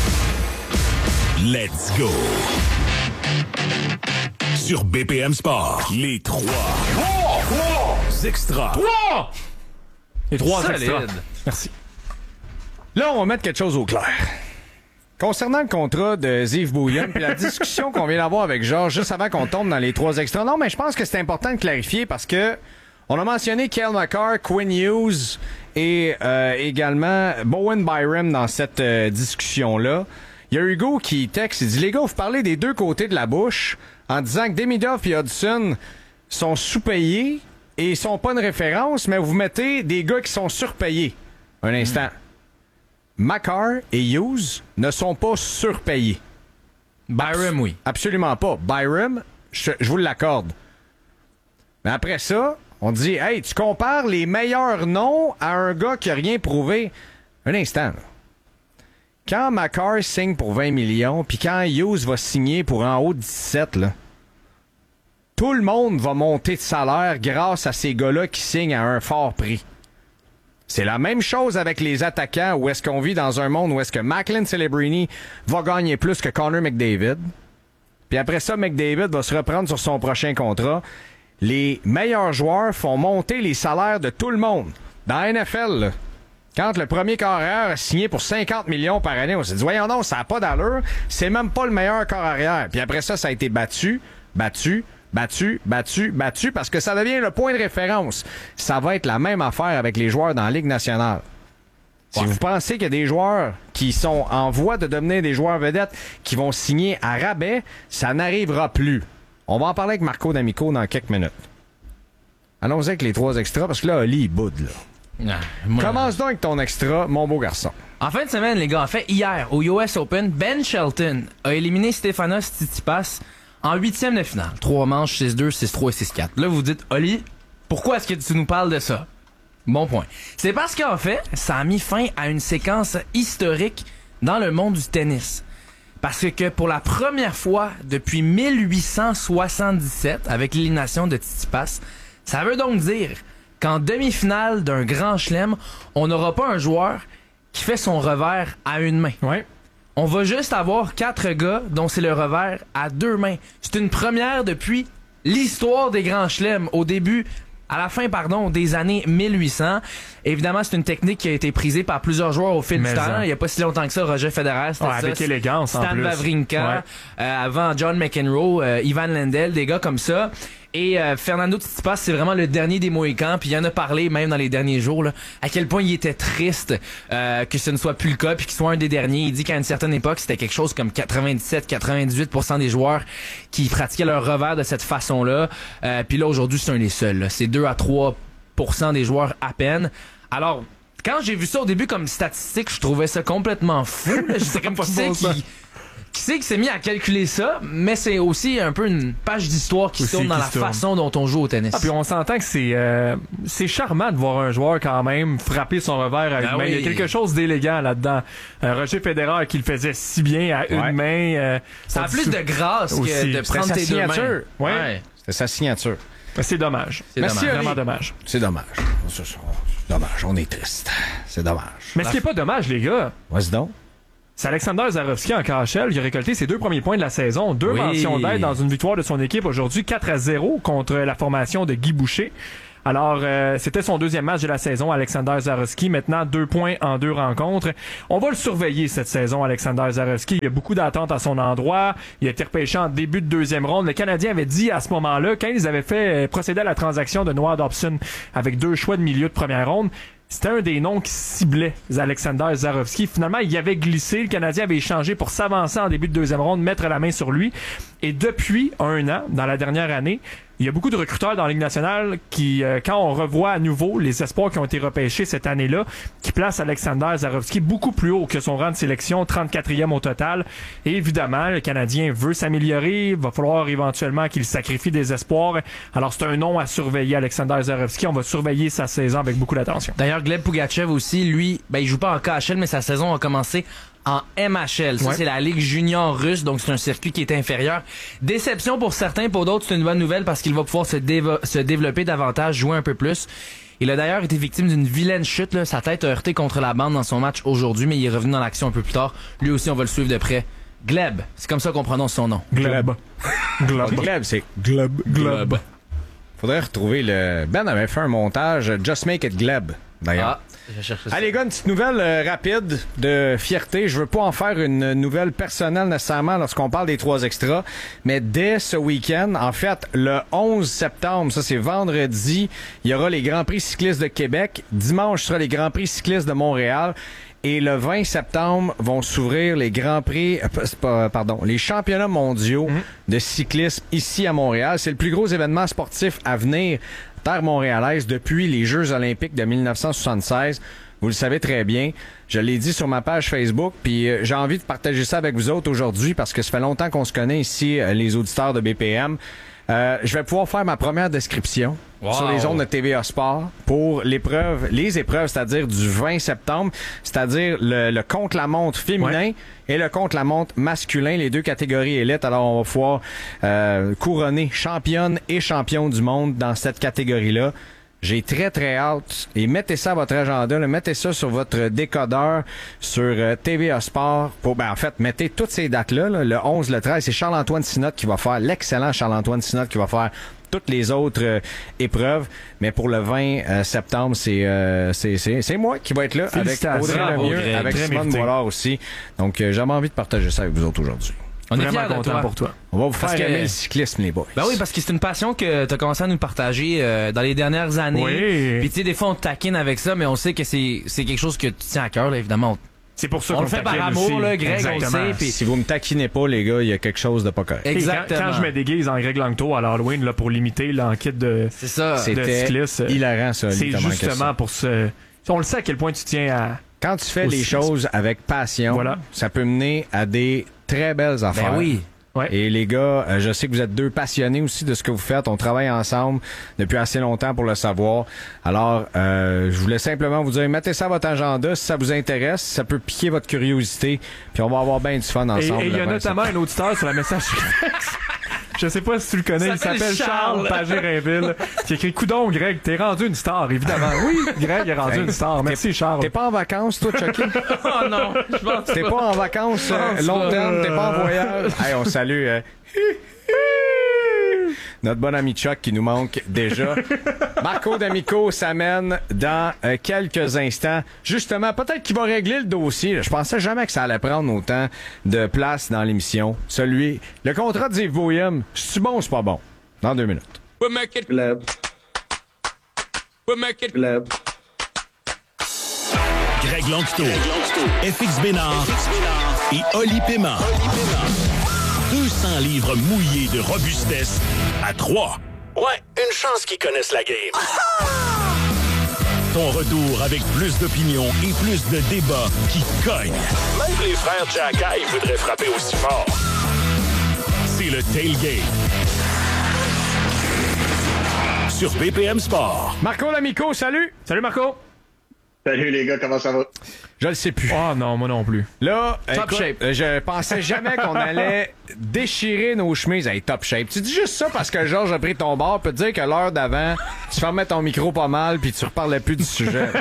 Let's go. Sur BPM Sport, les trois extras. Les trois Solide. extras. Merci. Là, on va mettre quelque chose au clair. Concernant le contrat de Yves Bouillon, puis la discussion qu'on vient d'avoir avec Georges juste avant qu'on tombe dans les trois extras. Non, mais je pense que c'est important de clarifier parce que on a mentionné Cale Makar, Quinn Hughes et également Bowen Byram dans cette discussion-là. Il y a Hugo qui texte, il dit « Les gars, vous parlez des deux côtés de la bouche en disant que Demidov et Hudson sont sous-payés et ils sont pas une référence, mais vous mettez des gars qui sont surpayés. » Un instant. Makar et Hughes ne sont pas surpayés. Byram, oui. Absolument pas. Byram, je vous l'accorde. Mais après ça, on dit, hey, tu compares les meilleurs noms à un gars qui a rien prouvé. Un instant. Là. Quand Makar signe pour 20 millions, puis quand Hughes va signer pour en haut de 17, là, tout le monde va monter de salaire grâce à ces gars-là qui signent à un fort prix. C'est la même chose avec les attaquants où est-ce qu'on vit dans un monde où est-ce que Macklin Celebrini va gagner plus que Connor McDavid. Puis après ça, McDavid va se reprendre sur son prochain contrat. Les meilleurs joueurs font monter les salaires de tout le monde. Dans la NFL, là, quand le premier carrière a signé pour 50 millions par année, on s'est dit, voyons non, ça n'a pas d'allure. C'est même pas le meilleur corps arrière. Puis après ça, ça a été battu, parce que ça devient le point de référence. Ça va être la même affaire avec les joueurs dans la Ligue nationale. Si vous pensez qu'il y a des joueurs qui sont en voie de devenir des joueurs vedettes qui vont signer à rabais, ça n'arrivera plus. On va en parler avec Marco D'Amico dans quelques minutes. Allons-y avec les trois extras, parce que là, Oli, il boude, là. Commence donc avec ton extra, mon beau garçon. En fin de semaine, les gars, en fait, hier, au US Open, Ben Shelton a éliminé Stefanos Tsitsipas en huitième de finale. 3 manches, 6-2, 6-3 et 6-4. Là, vous dites, Oli, pourquoi est-ce que tu nous parles de ça? Bon point. C'est parce qu'en fait, ça a mis fin à une séquence historique dans le monde du tennis. Parce que pour la première fois depuis 1877, avec l'élimination de Tsitsipas, ça veut donc dire qu'en demi-finale d'un grand chelem, on n'aura pas un joueur qui fait son revers à une main. Ouais. On va juste avoir 4 gars dont c'est le revers à 2 mains. C'est une première depuis l'histoire des grands chelems. À la fin, des années 1800. Évidemment, c'est une technique qui a été prisée par plusieurs joueurs au fil du temps. Il n'y a pas si longtemps que ça, Roger Federer, c'était ça. Avec élégance, en Stan plus. Wawrinka, avant John McEnroe, Ivan Lendl, des gars comme ça. Et Fernando Tsitsipas, c'est vraiment le dernier des Mohicans. Puis il en a parlé même dans les derniers jours, là, à quel point il était triste que ce ne soit plus le cas, puis qu'il soit un des derniers. Il dit qu'à une certaine époque, c'était quelque chose comme 97-98% des joueurs qui pratiquaient leur revers de cette façon-là. Puis là, aujourd'hui, c'est un des seuls. Là. C'est 2 à 3% des joueurs à peine. Alors, quand j'ai vu ça au début comme statistique, je trouvais ça complètement fou. J'étais comme, qui Qui c'est qui s'est mis à calculer ça, mais c'est aussi un peu une page d'histoire qui se tourne dans la façon dont on joue au tennis. Puis on s'entend que c'est charmant de voir un joueur quand même frapper son revers à une main. Il y a quelque chose d'élégant là-dedans. Roger Federer qui le faisait si bien à une main. Ça a plus de grâce aussi. Que de prendre tes deux mains. Ouais. C'était sa signature. C'est dommage. C'est vraiment dommage. C'est dommage. C'est dommage. On est triste. C'est dommage. Mais ce qui est pas dommage, les gars. Vas-y donc. C'est Alexander Zverev en KHL qui a récolté ses 2 premiers points de la saison. 2 mentions d'aide dans une victoire de son équipe aujourd'hui, 4-0 contre la formation de Guy Boucher. Alors, c'était son 2e match de la saison, Alexander Zverev. Maintenant, 2 points en 2 rencontres. On va le surveiller cette saison, Alexander Zverev. Il y a beaucoup d'attentes à son endroit. Il a été repêché en début de 2e ronde. Le Canadien avait dit à ce moment-là, quand ils avaient fait procéder à la transaction de Noah Dobson avec 2 choix de milieu de première ronde, c'était un des noms qui ciblait Alexander Zverev. Finalement, il y avait glissé. Le Canadien avait échangé pour s'avancer en début de 2e ronde, mettre la main sur lui. Et depuis 1 an, dans la dernière année, il y a beaucoup de recruteurs dans la Ligue nationale qui, quand on revoit à nouveau les espoirs qui ont été repêchés cette année-là, qui placent Alexander Zverev beaucoup plus haut que son rang de sélection, 34e au total. Et évidemment, le Canadien veut s'améliorer. Il va falloir éventuellement qu'il sacrifie des espoirs. Alors, c'est un nom à surveiller, Alexander Zverev. On va surveiller sa saison avec beaucoup d'attention. D'ailleurs, Gleb Pugachev aussi, lui, il joue pas en KHL, mais sa saison a commencé en MHL. Ça, c'est la Ligue junior russe, donc c'est un circuit qui est inférieur. Déception pour certains, pour d'autres, c'est une bonne nouvelle parce qu'il va pouvoir se développer davantage, jouer un peu plus. Il a d'ailleurs été victime d'une vilaine chute. Là. Sa tête a heurté contre la bande dans son match aujourd'hui, mais il est revenu dans l'action un peu plus tard. Lui aussi, on va le suivre de près. Gleb, c'est comme ça qu'on prononce son nom. Gleb. Gleb, c'est Gleb. Faudrait retrouver le... Ben avait fait un montage, Just Make It Gleb, d'ailleurs. Je cherche ça. Allez, les gars, une petite nouvelle rapide de fierté. Je veux pas en faire une nouvelle personnelle nécessairement lorsqu'on parle des 3 extras, mais dès ce week-end, en fait, le 11 septembre, ça c'est vendredi, il y aura les Grands Prix cyclistes de Québec. Dimanche, ce sera les Grands Prix cyclistes de Montréal. Et le 20 septembre vont s'ouvrir les Grands Prix, les championnats mondiaux de cyclisme ici à Montréal. C'est le plus gros événement sportif à venir terre montréalaise depuis les Jeux olympiques de 1976. Vous le savez très bien. Je l'ai dit sur ma page Facebook, puis j'ai envie de partager ça avec vous autres aujourd'hui parce que ça fait longtemps qu'on se connaît ici, les auditeurs de BPM. Je vais pouvoir faire ma première description sur les ondes de TVA Sport pour les épreuves, c'est-à-dire du 20 septembre, c'est-à-dire le contre-la-montre féminin et le contre-la-montre masculin, les 2 catégories élites. Alors, on va pouvoir couronner championne et champion du monde dans cette catégorie-là. J'ai très, très hâte. Et mettez ça à votre agenda, là, mettez ça sur votre décodeur, sur TVA Sport. En fait, mettez toutes ces dates-là, là, le 11, le 13. C'est Charles-Antoine Sinotte qui va faire, l'excellent Charles-Antoine Sinotte qui va faire toutes les autres épreuves. Mais pour le 20 septembre, c'est moi qui va être là avec Audrey Lemieux, avec Simone Boilard aussi. Donc, j'avais envie de partager ça avec vous autres aujourd'hui. On est vraiment fiers de content toi. pour toi. On va vous faire aimer le cyclisme, les boys. Ben oui, parce que c'est une passion que tu as commencé à nous partager dans les dernières années. Oui. Puis tu sais, des fois, on te taquine avec ça, mais on sait que c'est quelque chose que tu tiens à cœur, là, évidemment. C'est pour ça On qu'on le fait par taquine amour, aussi. là, Greg, on le sait. Puis... Si vous me taquinez pas, les gars, il y a quelque chose de pas correct. Exactement. Quand je me déguise en Greg Langto à l'Halloween là, pour limiter l'enquête de cycliste, hilarant, ça. C'est justement pour ce... On le sait à quel point tu tiens à... Quand tu fais les choses avec passion, ça peut mener à des très belles affaires. Ben oui. Ouais. Et les gars, je sais que vous êtes 2 passionnés aussi de ce que vous faites. On travaille ensemble depuis assez longtemps pour le savoir. Alors, je voulais simplement vous dire, mettez ça à votre agenda si ça vous intéresse. Ça peut piquer votre curiosité. Puis on va avoir bien du fun ensemble. Et il y a notamment un auditeur sur la messagerie. Je sais pas si tu le connais, il s'appelle Charles Pagé-Rainville, qui écrit « Coudon, Greg, t'es rendu une star, évidemment. » Oui, Greg est rendu une star. Merci, Charles. T'es pas en vacances, toi, Chucky? Oh non, je pense T'es pas en vacances long terme, t'es pas en voyage. Hey, on salue notre bon ami Chuck qui nous manque déjà. Marco D'Amico s'amène dans quelques instants. Justement, peut-être qu'il va régler le dossier. Je pensais jamais que ça allait prendre autant de place dans l'émission. Le contrat de Yves Boyem, c'est-tu bon ou c'est pas bon? Dans 2 minutes. We'll make it glab. We'll make it glab. Greg Langto, FX Bénard et Oli Paiement. 200 livres mouillés de robustesse à 3. Ouais, une chance qu'ils connaissent la game. Ton retour avec plus d'opinion et plus de débats qui cognent. Même les frères Jackay voudraient frapper aussi fort. C'est le Tailgate. Sur BPM Sport. Marco Lamico, salut! Salut Marco! Salut les gars, comment ça va? Je le sais plus. Oh non, moi non plus. Là, Top shape. Je pensais jamais qu'on allait déchirer nos chemises. Hey, top shape. Tu dis juste ça parce que Georges a pris ton bord. Peut te dire que l'heure d'avant, tu fermais ton micro pas mal puis tu reparlais plus du sujet.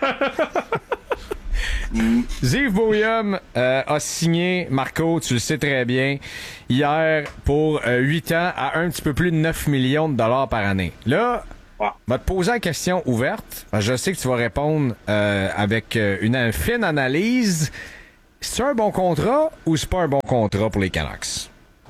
Ziv Bouyum a signé, Marco, tu le sais très bien, hier pour 8 ans à un petit peu plus de 9 millions de dollars par année. Là, je vais te poser la question ouverte. Je sais que tu vas répondre avec une fine analyse. C'est un bon contrat ou c'est pas un bon contrat pour les Canucks?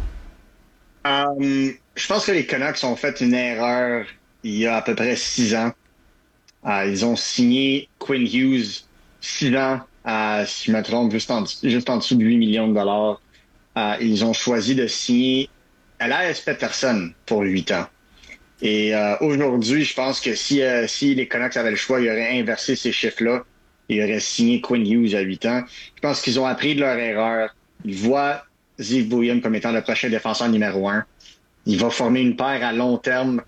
Je pense que les Canucks ont fait une erreur il y a à peu près 6 ans. Ils ont signé Quinn Hughes 6 ans, si je me trompe, juste en dessous de 8 millions de dollars. Ils ont choisi de signer Elias Pettersson pour 8 ans. Et aujourd'hui, je pense que si les Canucks avaient le choix, ils auraient inversé ces chiffres-là. Ils auraient signé Quinn Hughes à 8 ans. Je pense qu'ils ont appris de leur erreur. Ils voient Ziv Bouyum comme étant le prochain défenseur numéro 1. Il va former une paire à long terme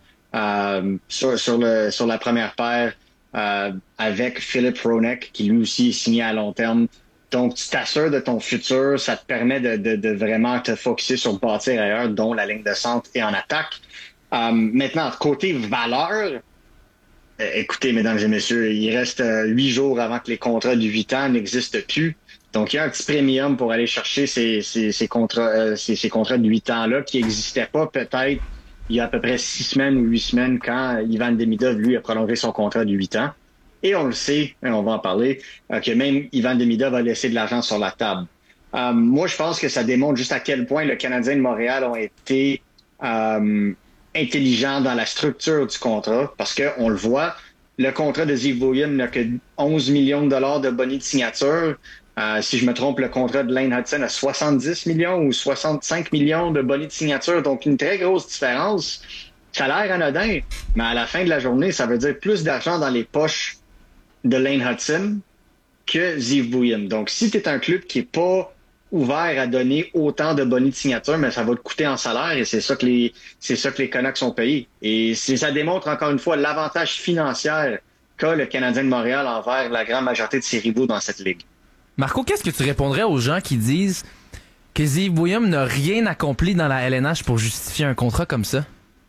sur la première paire avec Philip Hronek, qui lui aussi est signé à long terme. Donc, tu t'assures de ton futur. Ça te permet de vraiment te focusser sur bâtir ailleurs, dont la ligne de centre et en attaque. Maintenant, côté valeur, écoutez, mesdames et messieurs, il reste 8 jours avant que les contrats de 8 ans n'existent plus. Donc, il y a un petit premium pour aller chercher ces contrats de 8 ans-là qui n'existaient pas peut-être il y a à peu près 6 semaines ou 8 semaines quand Ivan Demidov, lui, a prolongé son contrat de 8 ans. Et on le sait, et on va en parler, que même Ivan Demidov a laissé de l'argent sur la table. Moi, je pense que ça démontre juste à quel point le Canadien de Montréal ont été intelligents dans la structure du contrat, parce que on le voit, le contrat de Ziv Bouyum n'a que 11 millions de dollars de bonus de signature. Si je me trompe, le contrat de Lane Hudson a 70 millions ou 65 millions de bonus de signature, donc une très grosse différence. Ça a l'air anodin, mais à la fin de la journée, ça veut dire plus d'argent dans les poches de Lane Hudson que Ziv Bouyum. Donc, si tu es un club qui est pas ouvert à donner autant de bonus de signature, mais ça va te coûter en salaire et c'est ça que les Canucks ont payé. Et ça démontre encore une fois l'avantage financier qu'a le Canadien de Montréal envers la grande majorité de ses rivaux dans cette ligue. Marco, qu'est-ce que tu répondrais aux gens qui disent que Ziv Bouyum n'a rien accompli dans la LNH pour justifier un contrat comme ça?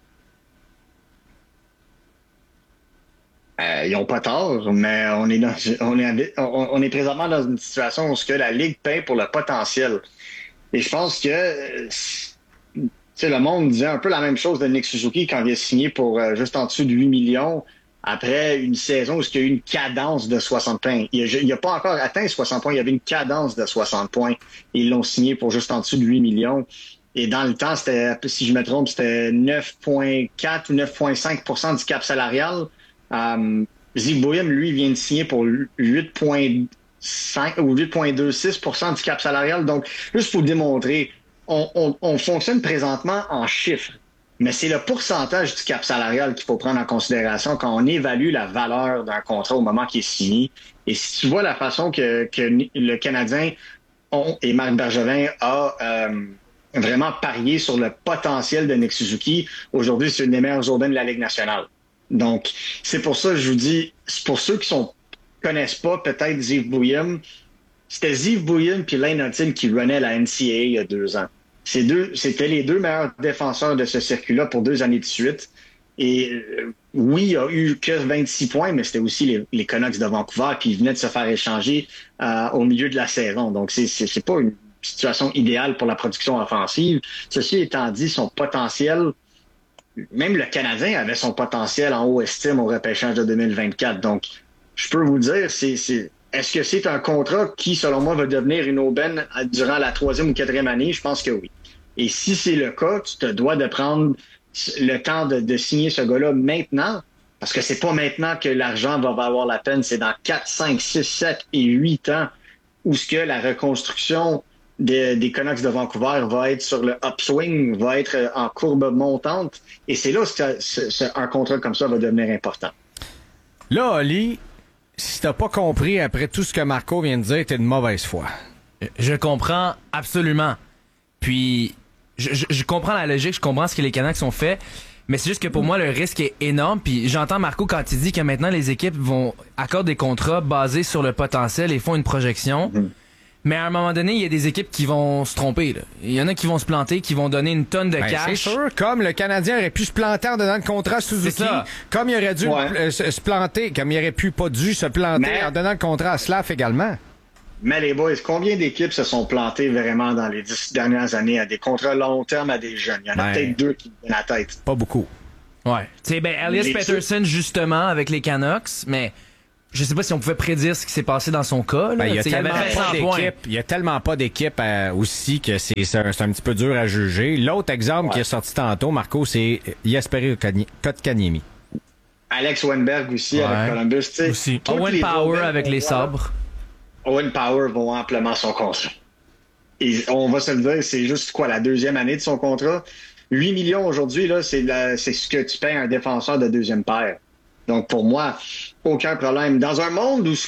Ils n'ont pas tort, mais on est présentement dans une situation où la Ligue paie pour le potentiel. Et je pense que le monde disait un peu la même chose de Nick Suzuki quand il a signé pour juste en dessous de 8 millions après une saison où il y a eu une cadence de 60 points. Il n'a pas encore atteint 60 points, il y avait une cadence de 60 points. Ils l'ont signé pour juste en dessous de 8 millions. Et dans le temps, c'était, si je me trompe, c'était 9,4 ou 9,5% du cap salarial. Ziv Bouyum, lui, vient de signer pour 8,5 ou 8,26% du cap salarial. Donc, juste pour démontrer, on fonctionne présentement en chiffres. Mais c'est le pourcentage du cap salarial qu'il faut prendre en considération quand on évalue la valeur d'un contrat au moment qu'il est signé. Et si tu vois la façon que le Canadien et Marc Bergevin a vraiment parié sur le potentiel de Nick Suzuki, aujourd'hui, c'est une des meilleures urbaines de la Ligue nationale. Donc, c'est pour ça que je vous dis, c'est pour ceux qui connaissent pas peut-être Ziv Bouyum, c'était Ziv Bouyum puis Lane Hudson qui runnaient la NCAA il y a 2 ans. C'était les 2 meilleurs défenseurs de ce circuit-là pour 2 années de suite. Et oui, il n'y a eu que 26 points, mais c'était aussi les Canucks de Vancouver, puis ils venaient de se faire échanger au milieu de la saison. Donc, c'est pas une situation idéale pour la production offensive. Ceci étant dit, son potentiel, même le Canadien avait son potentiel en haut estime au repêchage de 2024. Donc, je peux vous dire, est-ce que c'est un contrat qui, selon moi, va devenir une aubaine durant la 3e ou 4e année? Je pense que oui. Et si c'est le cas, tu te dois de prendre le temps de signer ce gars-là maintenant, parce que c'est pas maintenant que l'argent va valoir la peine, c'est dans 4, 5, 6, 7 et 8 ans où ce que la reconstruction des Canucks de Vancouver va être sur le upswing, va être en courbe montante. Et c'est là où un contrat comme ça va devenir important. Là, Oli, si t'as pas compris après tout ce que Marco vient de dire, t'es de mauvaise foi. Je comprends absolument. Puis, je comprends la logique, je comprends ce que les Canucks ont fait. Mais c'est juste que pour moi, le risque est énorme. Puis j'entends Marco quand il dit que maintenant, les équipes vont accorder des contrats basés sur le potentiel et font une projection. Mais à un moment donné, il y a des équipes qui vont se tromper. Là. Il y en a qui vont se planter, qui vont donner une tonne de cash. C'est sûr, comme le Canadien aurait pu se planter en donnant le contrat à Suzuki, comme il aurait dû se planter, comme il aurait pas dû se planter en donnant le contrat à Slav également. Mais les boys, combien d'équipes se sont plantées vraiment dans les 10 dernières années à des contrats long terme à des jeunes? Il y en a peut-être 2 qui me viennent à la tête. Pas beaucoup. Ouais. Tu sais, Elias Pettersson, justement, avec les Canucks, mais je sais pas si on pouvait prédire ce qui s'est passé dans son cas. Là. Il y a tellement pas d'équipe aussi que c'est un petit peu dur à juger. L'autre exemple qui est sorti tantôt, Marco, c'est Jesperi Kotkaniemi. Alex Wennberg aussi avec Columbus. Aussi. Owen Power avec les Sabres. Owen Power vaut amplement son contrat. Et on va se le dire, c'est juste la 2e année de son contrat. 8 millions aujourd'hui, là, c'est ce que tu payes un défenseur de 2e paire. Donc, pour moi, aucun problème. Dans un monde où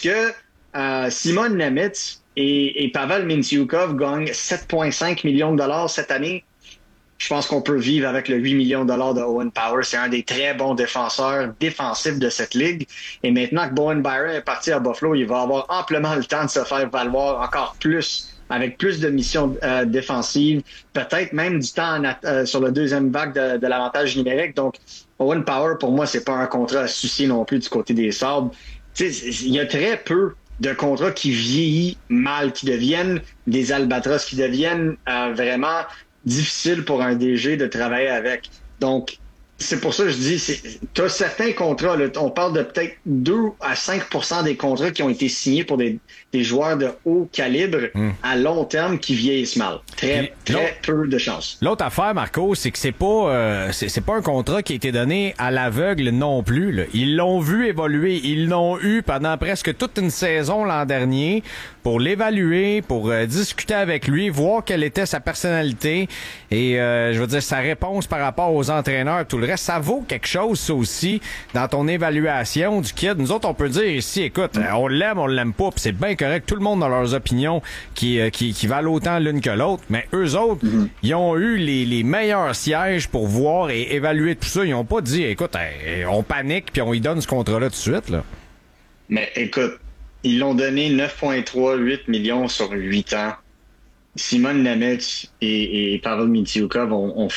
Simon Nemeth et Pavel Mintyukov gagnent 7,5 millions de dollars cette année, je pense qu'on peut vivre avec le 8 millions de dollars de Owen Power. C'est un des très bons défenseurs défensifs de cette ligue. Et maintenant que Bowen Byron est parti à Buffalo, il va avoir amplement le temps de se faire valoir encore plus, avec plus de missions défensives, peut-être même du temps sur le 2e vague de l'avantage numérique. Donc, Owen Power, pour moi, c'est pas un contrat à soucier non plus du côté des Sabres. Il y a très peu de contrats qui vieillissent mal, qui deviennent des albatros, qui deviennent vraiment difficiles pour un DG de travailler avec. Donc, c'est pour ça que je dis, tu as certains contrats, là, on parle de peut-être 2 à 5% des contrats qui ont été signés pour des joueurs de haut calibre à long terme qui vieillissent mal. Très peu de chance. L'autre affaire, Marco, c'est que c'est pas un contrat qui a été donné à l'aveugle non plus. Là. Ils l'ont vu évoluer. Ils l'ont eu pendant presque toute une saison l'an dernier pour l'évaluer, pour discuter avec lui, voir quelle était sa personnalité et je veux dire sa réponse par rapport aux entraîneurs, tout le reste. Ça vaut quelque chose, ça aussi, dans ton évaluation du kid. Nous autres, on peut dire ici, écoute, on l'aime pas, pis c'est bien correct. Tout le monde a leurs opinions qui valent autant l'une que l'autre. Mais eux autres, ils ont eu les meilleurs sièges pour voir et évaluer tout ça. Ils ont pas dit, écoute, on panique puis on y donne ce contrat-là tout de suite, là. Mais écoute, ils l'ont donné 9,38 millions sur 8 ans. Simon Nemeth et Pavel Mintyukov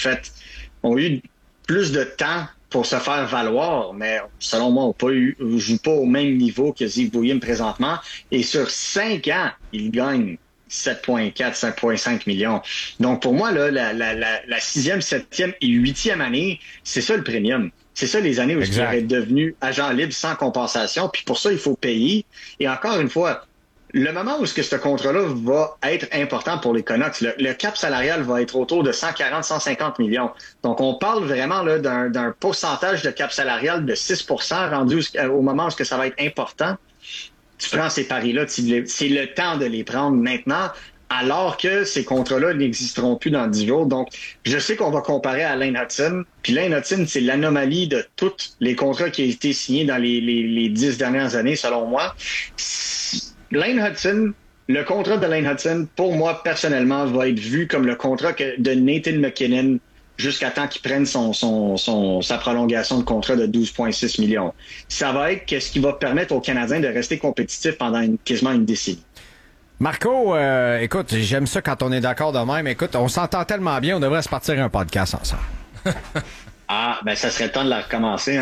ont eu plus de temps pour se faire valoir, mais selon moi, ne jouent pas au même niveau que Ziv Williams présentement. Et sur 5 ans, ils gagnent 7,4, 7,5 millions. Donc, pour moi, là, la 6e, 7e et 8e année, c'est ça le premium. C'est ça les années où il serait devenu agent libre sans compensation. Puis pour ça, il faut payer. Et encore une fois, le moment où ce contrat-là va être important pour les Canucks, le cap salarial va être autour de 140-150 millions. Donc, on parle vraiment là d'un pourcentage de cap salarial de 6% rendu au moment où ça va être important. Tu prends ces paris-là, c'est le temps de les prendre maintenant, alors que ces contrats-là n'existeront plus dans 10 jours. Donc, je sais qu'on va comparer à Lane Hutson. Puis Lane Hutson, c'est l'anomalie de tous les contrats qui ont été signés dans les 10 dernières années, selon moi. Lane Hutson, le contrat de Lane Hutson, pour moi, personnellement, va être vu comme le contrat de Nathan McKinnon jusqu'à temps qu'il prenne sa prolongation de contrat de 12,6 millions. Ça va être ce qui va permettre aux Canadiens de rester compétitifs pendant quasiment une décennie. Marco, écoute, j'aime ça quand on est d'accord de même. Écoute, on s'entend tellement bien, on devrait se partir un podcast ensemble. Ça serait le temps de la recommencer, hein?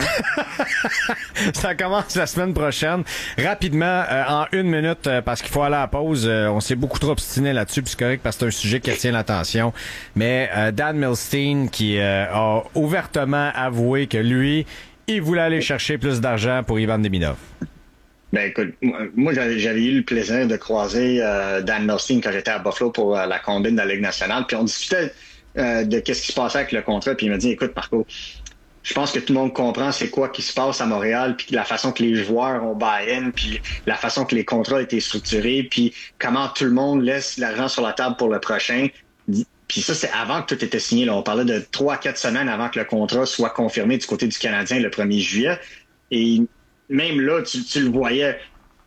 Ça commence la semaine prochaine. Rapidement, en 1 minute, parce qu'il faut aller à la pause. On s'est beaucoup trop obstiné là-dessus, puis c'est correct parce que c'est un sujet qui retient l'attention. Mais Dan Milstein qui a ouvertement avoué que lui, il voulait aller chercher plus d'argent pour Ivan Demidov. Ben écoute, moi j'avais eu le plaisir de croiser Dan Milstein quand j'étais à Buffalo pour la combine de la Ligue nationale, puis on discutait de qu'est-ce qui se passait avec le contrat, puis il m'a dit, écoute Marco, je pense que tout le monde comprend c'est quoi qui se passe à Montréal, puis la façon que les joueurs ont buy-in, puis la façon que les contrats étaient structurés, puis comment tout le monde laisse l'argent sur la table pour le prochain. Puis ça, c'est avant que tout était signé. Là. On parlait de 3 à 4 semaines avant que le contrat soit confirmé du côté du Canadien le 1er juillet. Et même là, tu le voyais,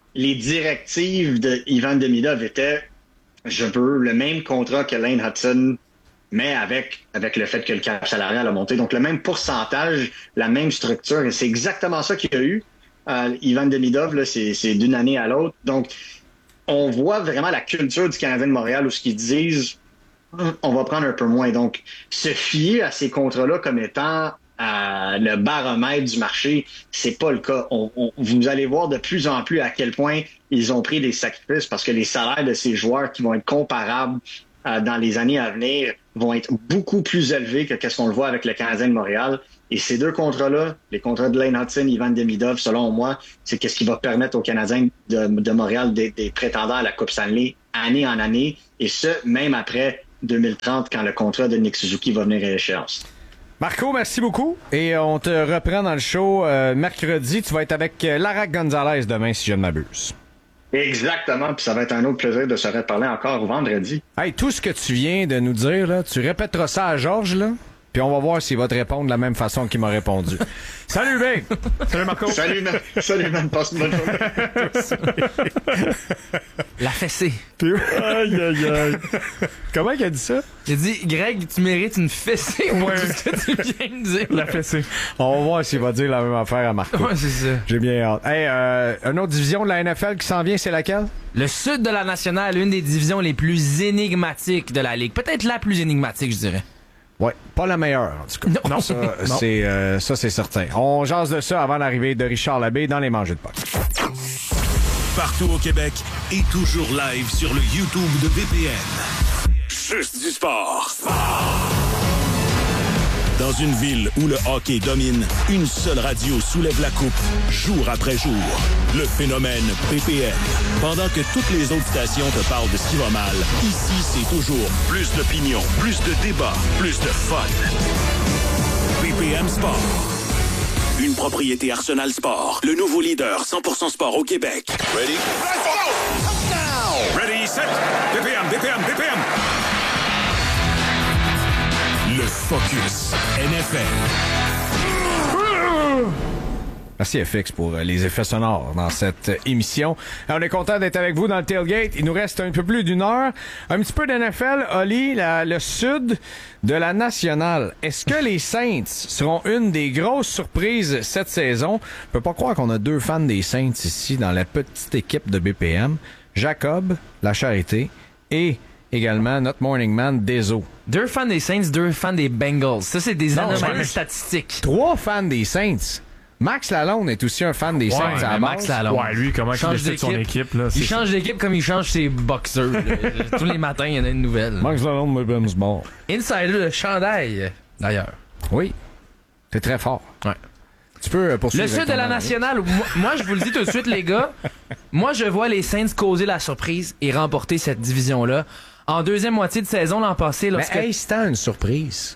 les directives de Ivan Demidov étaient, je veux le même contrat que Lane Hudson, mais avec le fait que le cap salarial a monté. Donc, le même pourcentage, la même structure. Et c'est exactement ça qu'il y a eu. Ivan Demidov, là, c'est d'une année à l'autre. Donc, on voit vraiment la culture du Canadien de Montréal où ce qu'ils disent, on va prendre un peu moins. Donc, se fier à ces contrats-là comme étant le baromètre du marché, c'est pas le cas. Vous allez voir de plus en plus à quel point ils ont pris des sacrifices parce que les salaires de ces joueurs qui vont être comparables dans les années à venir vont être beaucoup plus élevés que ce qu'on le voit avec le Canadien de Montréal. Et ces deux contrats-là, les contrats de Lane Hudson, Ivan Demidov, selon moi, c'est qu'est-ce qui va permettre aux Canadiens de Montréal d'être prétendants à la Coupe Stanley année en année, et ce, même après 2030, quand le contrat de Nick Suzuki va venir à échéance. Marco, merci beaucoup. Et on te reprend dans le show mercredi. Tu vas être avec Larac Gonzalez demain, si je ne m'abuse. Exactement, puis ça va être un autre plaisir de se reparler encore vendredi. Hey, tout ce que tu viens de nous dire, là, tu répéteras ça à Georges, là, puis on va voir s'il va te répondre de la même façon qu'il m'a répondu. Salut, Ben! Salut, Marco! Salut, man! Passe une bonne journée! La fessée. Aïe, aïe, aïe. Comment il a dit ça? Il a dit, Greg, tu mérites une fessée. Ouais, c'est ce que tu viens de dire. La fessée. On va voir s'il va dire la même affaire à Marco. Ouais, c'est ça. J'ai bien hâte. Hey, une autre division de la NFL qui s'en vient, c'est laquelle? Le sud de la nationale, une des divisions les plus énigmatiques de la Ligue. Peut-être la plus énigmatique, je dirais. Ouais, pas la meilleure, en tout cas. Non. Ça, c'est certain. On jase de ça avant l'arrivée de Richard Labbé dans les Mangeux de Puck. Partout au Québec et toujours live sur le YouTube de BPM. Juste du sport. Dans une ville où le hockey domine, une seule radio soulève la coupe, jour après jour. Le phénomène BPM. Pendant que toutes les autres stations te parlent de ce qui va mal, ici, c'est toujours plus d'opinion, plus de débats, plus de fun. BPM Sport. Une propriété Arsenal Sport. Le nouveau leader 100% sport au Québec. Ready? Ready, set! BPM! Le Focus NFL. Merci FX pour les effets sonores dans cette émission. Alors, on est content d'être avec vous dans le tailgate. Il nous reste un peu plus d'une heure. Un petit peu d'NFL, Oli, le sud de la nationale. Est-ce que les Saints seront une des grosses surprises cette saison? Je peux pas croire qu'on a deux fans des Saints ici dans la petite équipe de BPM. Jacob, La Charité, et également notre morning man, Deso. Deux fans des Saints, deux fans des Bengals. Ça, c'est des anomalies statistiques. Trois fans des Saints. Max Lalonde est aussi un fan des Saints à la base. Max Lalonde. Ouais, lui, comment il décide son équipe, là. Il change d'équipe comme il change ses boxeurs. Tous les matins, il y en a une nouvelle. Max Lalonde me baigne mort. Insider de chandail, d'ailleurs. Oui. C'est très fort. Ouais. Tu peux poursuivre. Le sud de la nationale, moi, je vous le dis tout de suite, les gars. Moi, je vois les Saints causer la surprise et remporter cette division-là. En deuxième moitié de saison l'an passé, lorsque... Mais est-ce une surprise?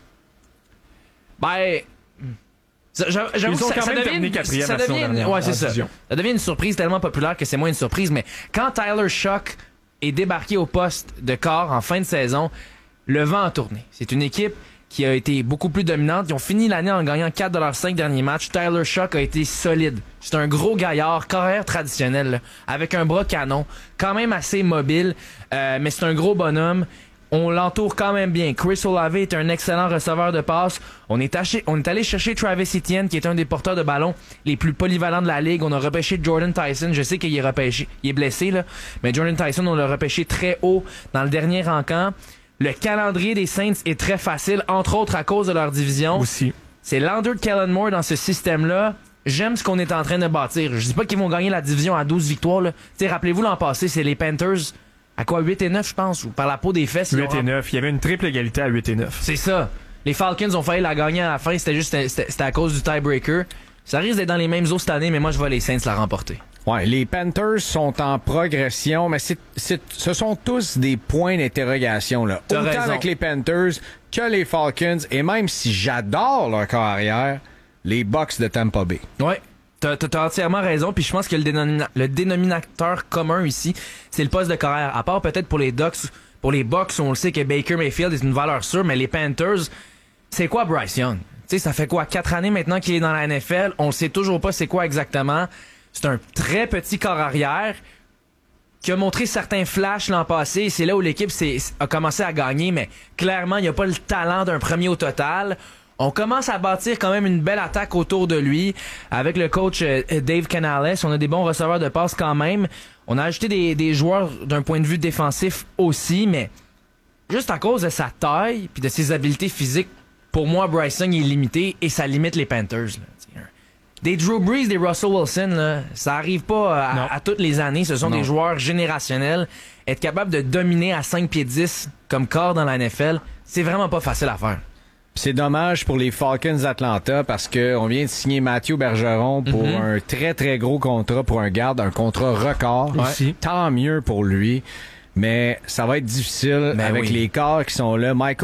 Ben... J'avoue ils ont quand même terminé quatrième ça devient, ouais, c'est ça. Division. Ça devient une surprise tellement populaire que c'est moins une surprise, mais quand Tyler Shock est débarqué au poste de quart en fin de saison, le vent a tourné. C'est une équipe qui a été beaucoup plus dominante. Ils ont fini l'année en gagnant 4 de leurs 5 derniers matchs. Tyler Shock a été solide. C'est un gros gaillard, carrière traditionnelle, là, avec un bras canon, quand même assez mobile, mais c'est un gros bonhomme. On l'entoure quand même bien. Chris Olave est un excellent receveur de passe. On est allé chercher Travis Etienne, qui est un des porteurs de ballon les plus polyvalents de la ligue. On a repêché Jordan Tyson. Je sais qu'il est repêché, il est blessé, là. Mais Jordan Tyson, on l'a repêché très haut dans le dernier encamp. Le calendrier des Saints est très facile, entre autres à cause de leur division. Aussi. C'est Lander Kellenmore dans ce système-là. J'aime ce qu'on est en train de bâtir. Je dis pas qu'ils vont gagner la division à 12 victoires, là. T'sais, rappelez-vous l'an passé, c'est les Panthers. À quoi, 8 et 9, je pense, ou par la peau des fesses. 8 et 9. Il y avait une triple égalité à 8 et 9. C'est ça. Les Falcons ont failli la gagner à la fin. C'était à cause du tiebreaker. Ça risque d'être dans les mêmes eaux cette année, mais moi, je vois les Saints la remporter. Ouais, les Panthers sont en progression, mais ce sont tous des points d'interrogation, là. T'as Autant raison. avec les Panthers que les Falcons, et même si j'adore leur carrière, les Bucks de Tampa Bay. Ouais. T'as entièrement raison, puis je pense que le dénominateur commun ici, c'est le poste de carrière. À part peut-être pour les Bucks, on le sait que Baker Mayfield est une valeur sûre, mais les Panthers, c'est quoi Bryce Young? Tu sais, ça fait quoi, 4 années maintenant qu'il est dans la NFL, on le sait toujours pas c'est quoi exactement. C'est un très petit corps arrière qui a montré certains flashs l'an passé. C'est là où l'équipe a commencé à gagner, mais clairement, il n'y a pas le talent d'un premier au total. On commence à bâtir quand même une belle attaque autour de lui. Avec le coach Dave Canales, on a des bons receveurs de passe quand même. On a ajouté des joueurs d'un point de vue défensif aussi, mais juste à cause de sa taille puis de ses habiletés physiques, pour moi, Bryce Young est limité et ça limite les Panthers. Là. Des Drew Brees, des Russell Wilson, là, ça arrive pas à toutes les années. Ce sont des joueurs générationnels. Être capable de dominer à 5 pieds 10 comme corps dans la NFL, c'est vraiment pas facile à faire. C'est dommage pour les Falcons d'Atlanta parce que on vient de signer Mathieu Bergeron pour un très très gros contrat pour un garde, un contrat record. Aussi. Tant mieux pour lui, mais ça va être difficile avec les corps qui sont là. Michael